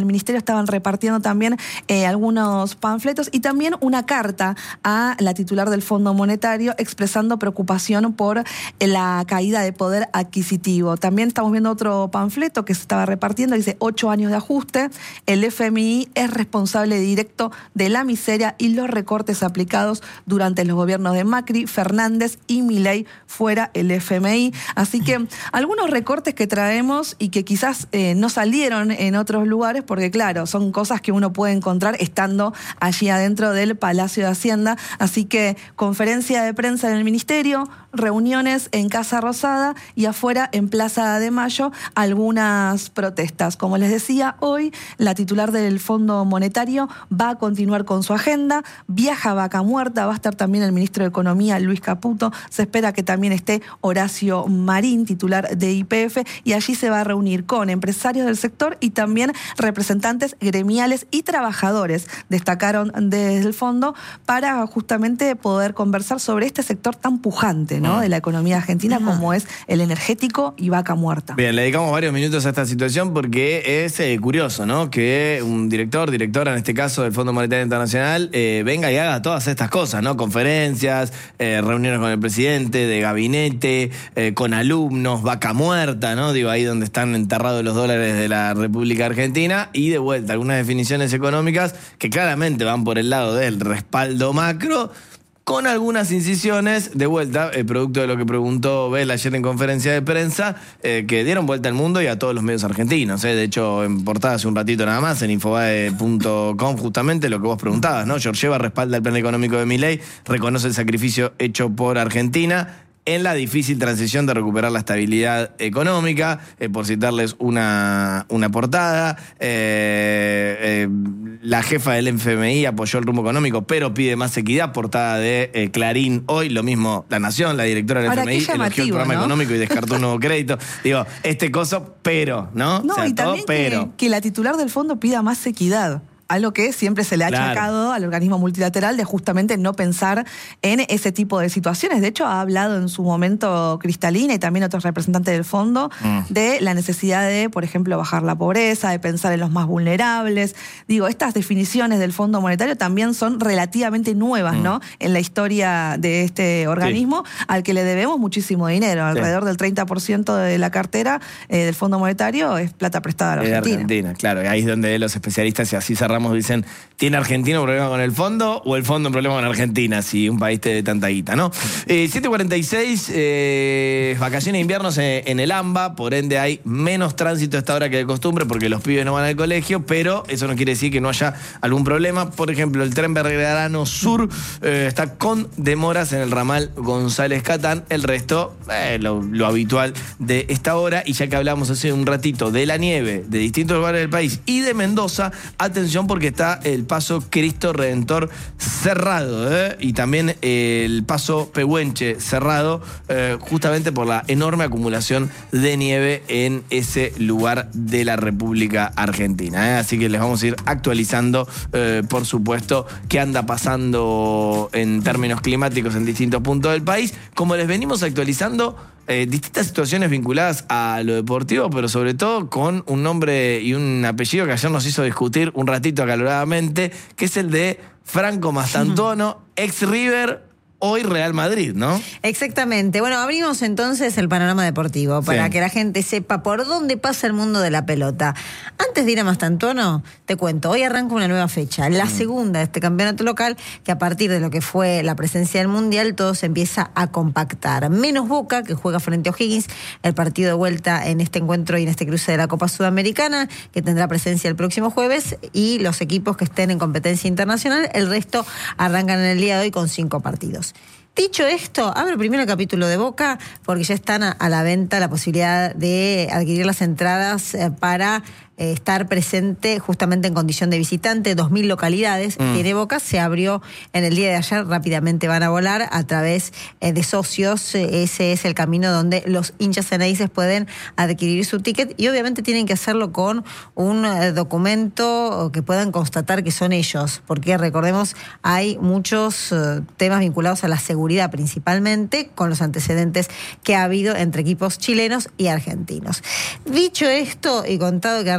H: ministerio estaban repartiendo también eh, algunos panfletos y también una carta a la titular del Fondo Monetario expresando preocupación por la caída de poder adquisitivo. También estamos viendo otro panfleto que se estaba repartiendo, dice ocho años de ajuste, el F M I es responsable directo de la miseria y los recortes aplicados durante los gobiernos de Macri, Fernández y Milei, fuera el F M I. Así que algunos recortes que traemos y que quizás eh, no salieron en otros lugares, porque claro, son cosas que uno puede encontrar estando allí adentro del Palacio de Hacienda. Así que conferencia de prensa en el Ministerio, reuniones en Casa Rosada y afuera en Plaza de Mayo algunas protestas. Como les decía, hoy la titular del Fondo Monetario va a continuar con su agenda, viaja a Vaca Muerta, va a estar también el ministro de Economía, Luis Caputo, se espera que también esté Horacio Marín, titular de Y P F, y allí se va a reunir con empresarios del sector y también representantes gremiales y trabajadores, destacaron desde el fondo, para justamente poder conversar sobre este sector tan pujante, ¿no?, de la economía argentina, como es el energético y Vaca Muerta.
A: Bien, le dedicamos varios minutos a esta situación porque es eh, curioso, ¿no?, que un director, directora en este caso del Fondo Monetario Internacional, eh, venga y haga todas estas cosas, ¿no? Conferencias, eh, reuniones con el presidente, de gabinete, eh, con alumnos, Vaca Muerta, ¿no? Digo, ahí donde están enterrados los dólares de la República Argentina, y de vuelta algunas definiciones económicas que claramente van por el lado del respaldo macro, con algunas incisiones, de vuelta, el producto de lo que preguntó Bel ayer en conferencia de prensa, eh, que dieron vuelta al mundo y a todos los medios argentinos. Eh. De hecho, en portada hace un ratito nada más, en infobae punto com, justamente lo que vos preguntabas, ¿no? Georgieva respalda el plan económico de Milei, reconoce el sacrificio hecho por Argentina en la difícil transición de recuperar la estabilidad económica, eh, por citarles una, una portada. Eh, eh, la jefa del F M I apoyó el rumbo económico, pero pide más equidad, portada de eh, Clarín hoy. Lo mismo La Nación, la directora del
H: Ahora,
A: F M I elogió el programa, ¿no?, económico y descartó un nuevo crédito. Digo, este coso, pero, ¿no?
H: No,
A: o sea,
H: y
A: todo
H: también
A: pero.
H: Que, que la titular del fondo pida más equidad. Algo que siempre se le ha
A: Claro.
H: achacado al organismo multilateral de justamente no pensar en ese tipo de situaciones. De hecho, ha hablado en su momento Cristalina y también otros representantes del fondo mm. de la necesidad de, por ejemplo, bajar la pobreza, de pensar en los más vulnerables. Digo, estas definiciones del Fondo Monetario también son relativamente nuevas, mm. ¿no?, en la historia de este organismo, sí, al que le debemos muchísimo dinero. Sí. Alrededor del treinta por ciento de la cartera eh, del Fondo Monetario es plata prestada a la Argentina.
A: De Argentina, claro. Ahí es donde los especialistas, y así cerramos, dicen, ¿tiene Argentina un problema con el fondo o el fondo un problema con Argentina? Si un país te de tanta guita, ¿no? Eh, siete cuarenta y seis, eh, vacaciones de invierno en el AMBA, por ende hay menos tránsito a esta hora que de costumbre porque los pibes no van al colegio, pero eso no quiere decir que no haya algún problema. Por ejemplo, el tren Belgrano Sur eh, está con demoras en el ramal González Catán, el resto, eh, lo, lo habitual de esta hora. Y ya que hablamos hace un ratito de la nieve de distintos lugares del país y de Mendoza, atención porque está el paso Cristo Redentor cerrado, ¿eh? Y también el paso Pehuenche cerrado, eh, justamente por la enorme acumulación de nieve en ese lugar de la República Argentina, ¿eh? Así que les vamos a ir actualizando, eh, por supuesto, qué anda pasando en términos climáticos en distintos puntos del país, como les venimos actualizando Eh, distintas situaciones vinculadas a lo deportivo, pero sobre todo con un nombre y un apellido que ayer nos hizo discutir un ratito acaloradamente, que es el de Franco Mastantuono, ex River, hoy Real Madrid, ¿no?
G: Exactamente. Bueno, abrimos entonces el panorama deportivo para sí. que la gente sepa por dónde pasa el mundo de la pelota. Antes de ir a Mastantuono, te cuento, hoy arranca una nueva fecha, la mm. segunda de este campeonato local, que a partir de lo que fue la presencia del Mundial, todo se empieza a compactar. Menos Boca, que juega frente a O'Higgins, el partido de vuelta en este encuentro y en este cruce de la Copa Sudamericana, que tendrá presencia el próximo jueves, y los equipos que estén en competencia internacional, el resto arrancan en el día de hoy con cinco partidos. Dicho esto, abro primero el capítulo de Boca porque ya están a, a la venta la posibilidad de adquirir las entradas eh, para eh, estar presente justamente en condición de visitante. Dos mil localidades mm. tiene Boca, se abrió en el día de ayer, rápidamente van a volar a través eh, de socios. Eh, ese es el camino donde los hinchas ceneices pueden adquirir su ticket y obviamente tienen que hacerlo con un eh, documento que puedan constatar que son ellos, porque recordemos, hay muchos eh, temas vinculados a la seguridad principalmente, con los antecedentes que ha habido entre equipos chilenos y argentinos. Dicho esto y contado que arranca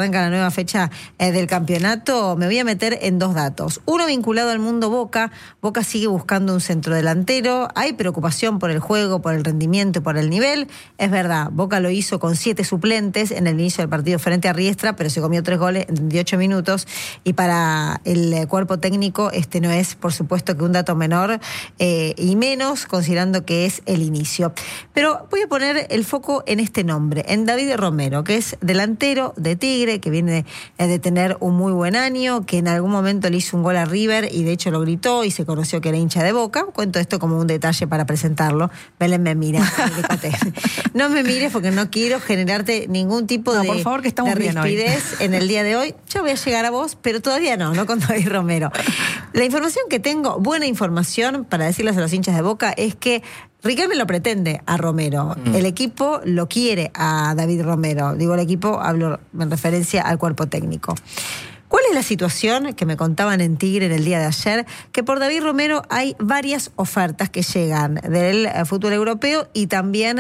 G: arranca la nueva fecha eh, del campeonato, me voy a meter en dos datos. Uno vinculado al mundo Boca. Boca sigue buscando un centrodelantero. Hay preocupación por el juego, por el rendimiento, por el nivel. Es verdad, Boca lo hizo con siete suplentes en el inicio del partido frente a Riestra, pero se comió tres goles en treinta y ocho minutos. Y para el cuerpo técnico este no es, por supuesto, que un dato menor, eh, y menos considerando que es el inicio. Pero voy a poner el foco en este nombre, en David Romero, que es delantero de Tigre, que viene de tener un muy buen año, que en algún momento le hizo un gol a River y de hecho lo gritó y se conoció que era hincha de Boca. Cuento esto como un detalle para presentarlo. Belén me mira. No me mires porque no quiero generarte ningún tipo
H: no,
G: de,
H: por favor, que estamos
G: de rispidez en el día de hoy. Ya voy a llegar a vos, pero todavía no, no con David Romero. La información que tengo, buena información para decirles a los hinchas de Boca, es que Riquelme lo pretende a Romero. Mm. El equipo lo quiere a David Romero. Digo el equipo, hablo en referencia al cuerpo técnico. ¿Cuál es la situación que me contaban en Tigre en el día de ayer? Que por David Romero hay varias ofertas que llegan del fútbol europeo y también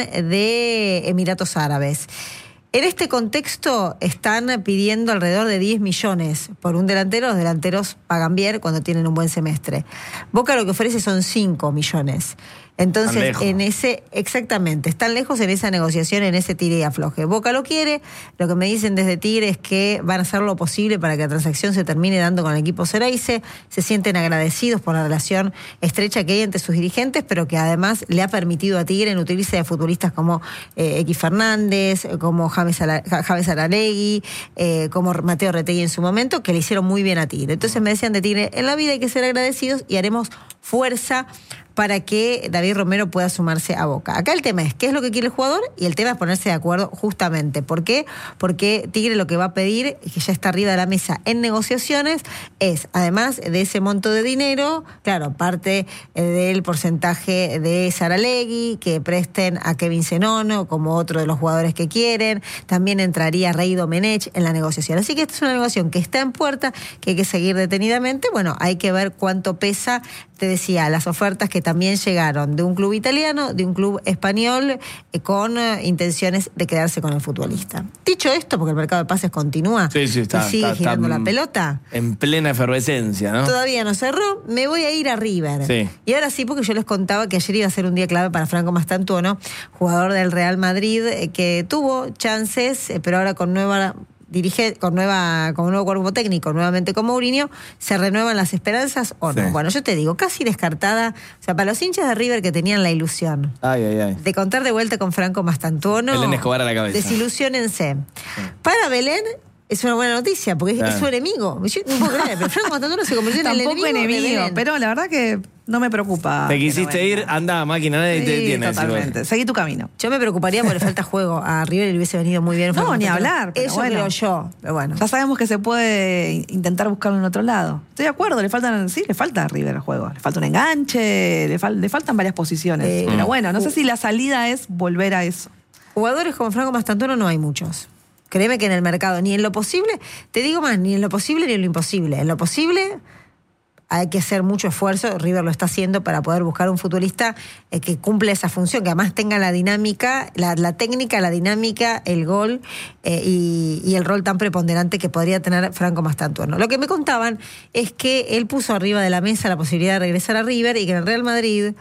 G: de Emiratos Árabes. En este contexto están pidiendo alrededor de diez millones por un delantero. Los delanteros pagan bien cuando tienen un buen semestre. Boca lo que ofrece son cinco millones. Entonces, en ese, exactamente, están lejos en esa negociación, en ese tire y afloje. Boca lo quiere, lo que me dicen desde Tigre es que van a hacer lo posible para que la transacción se termine dando con el equipo Xeraize, se sienten agradecidos por la relación estrecha que hay entre sus dirigentes, pero que además le ha permitido a Tigre nutrirse de futbolistas como eh, X Fernández, como James, Ala, James Aralegui, eh, como Mateo Retegui en su momento, que le hicieron muy bien a Tigre. Entonces me decían de Tigre, en la vida hay que ser agradecidos y haremos fuerza para que David Romero pueda sumarse a Boca. Acá el tema es qué es lo que quiere el jugador y el tema es ponerse de acuerdo justamente. ¿Por qué? Porque Tigre lo que va a pedir, que ya está arriba de la mesa en negociaciones, es, además de ese monto de dinero, claro, parte del porcentaje de Saralegui, que presten a Kevin Zenono como otro de los jugadores que quieren, también entraría Rey Domenech en la negociación. Así que esta es una negociación que está en puerta, que hay que seguir detenidamente. Bueno, hay que ver cuánto pesa, te decía, las ofertas que también llegaron de un club italiano, de un club español, eh, con eh, intenciones de quedarse con el futbolista. Dicho esto, porque el mercado de pases continúa
A: sí, sí, está,
G: y sigue
A: está,
G: girando
A: está
G: la pelota.
A: En plena efervescencia, ¿no?
G: Todavía no cerró, me voy a ir a River.
A: Sí.
G: Y ahora sí, porque yo les contaba que ayer iba a ser un día clave para Franco Mastantuono, jugador del Real Madrid, eh, que tuvo chances, eh, pero ahora con nueva... dirige con nueva con un nuevo cuerpo técnico, nuevamente con Mourinho, ¿se renuevan las esperanzas o no? Sí. Bueno, yo te digo, casi descartada, o sea, para los hinchas de River que tenían la ilusión
A: ay, ay, ay.
G: de contar de vuelta con Franco Mastantuono,
A: Belén Escobar a la cabeza.
G: Desilusiónense. Sí. Para Belén es una buena noticia, porque claro. es su enemigo. Yo no puedo creer, pero Franco Mastantuono se convirtió en el enemigo,
H: enemigo
G: de
H: pero la verdad que no me preocupa.
A: Te quisiste ir, anda, máquina, nadie
H: sí,
A: te detiene.
H: Totalmente, seguí tu camino.
G: Yo me preocuparía porque le falta juego. A River le hubiese venido muy bien.
H: No, ni hablar.
G: Eso
H: bueno,
G: creo yo, pero bueno.
H: Ya sabemos que se puede intentar buscarlo en otro lado. Estoy de acuerdo, le faltan, sí, le falta a River el juego. Le falta un enganche, le, fal, le faltan varias posiciones. Eh, pero bueno, no sé si la salida es volver a eso.
G: Jugadores como Franco Mastantuono no hay muchos. Créeme que en el mercado, ni en lo posible, te digo más, ni en lo posible ni en lo imposible. En lo posible hay que hacer mucho esfuerzo, River lo está haciendo para poder buscar un futbolista eh, que cumple esa función, que además tenga la dinámica, la, la técnica, la dinámica, el gol eh, y, y el rol tan preponderante que podría tener Franco Mastantuono. Lo que me contaban es que él puso arriba de la mesa la posibilidad de regresar a River y que en el Real Madrid...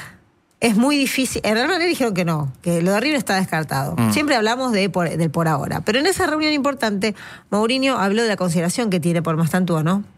G: es muy difícil. En Real Madrid dijeron que no, que lo de River está descartado. Mm. Siempre hablamos de por, del por ahora. Pero en esa reunión importante, Mourinho habló de la consideración que tiene por Mastantuono,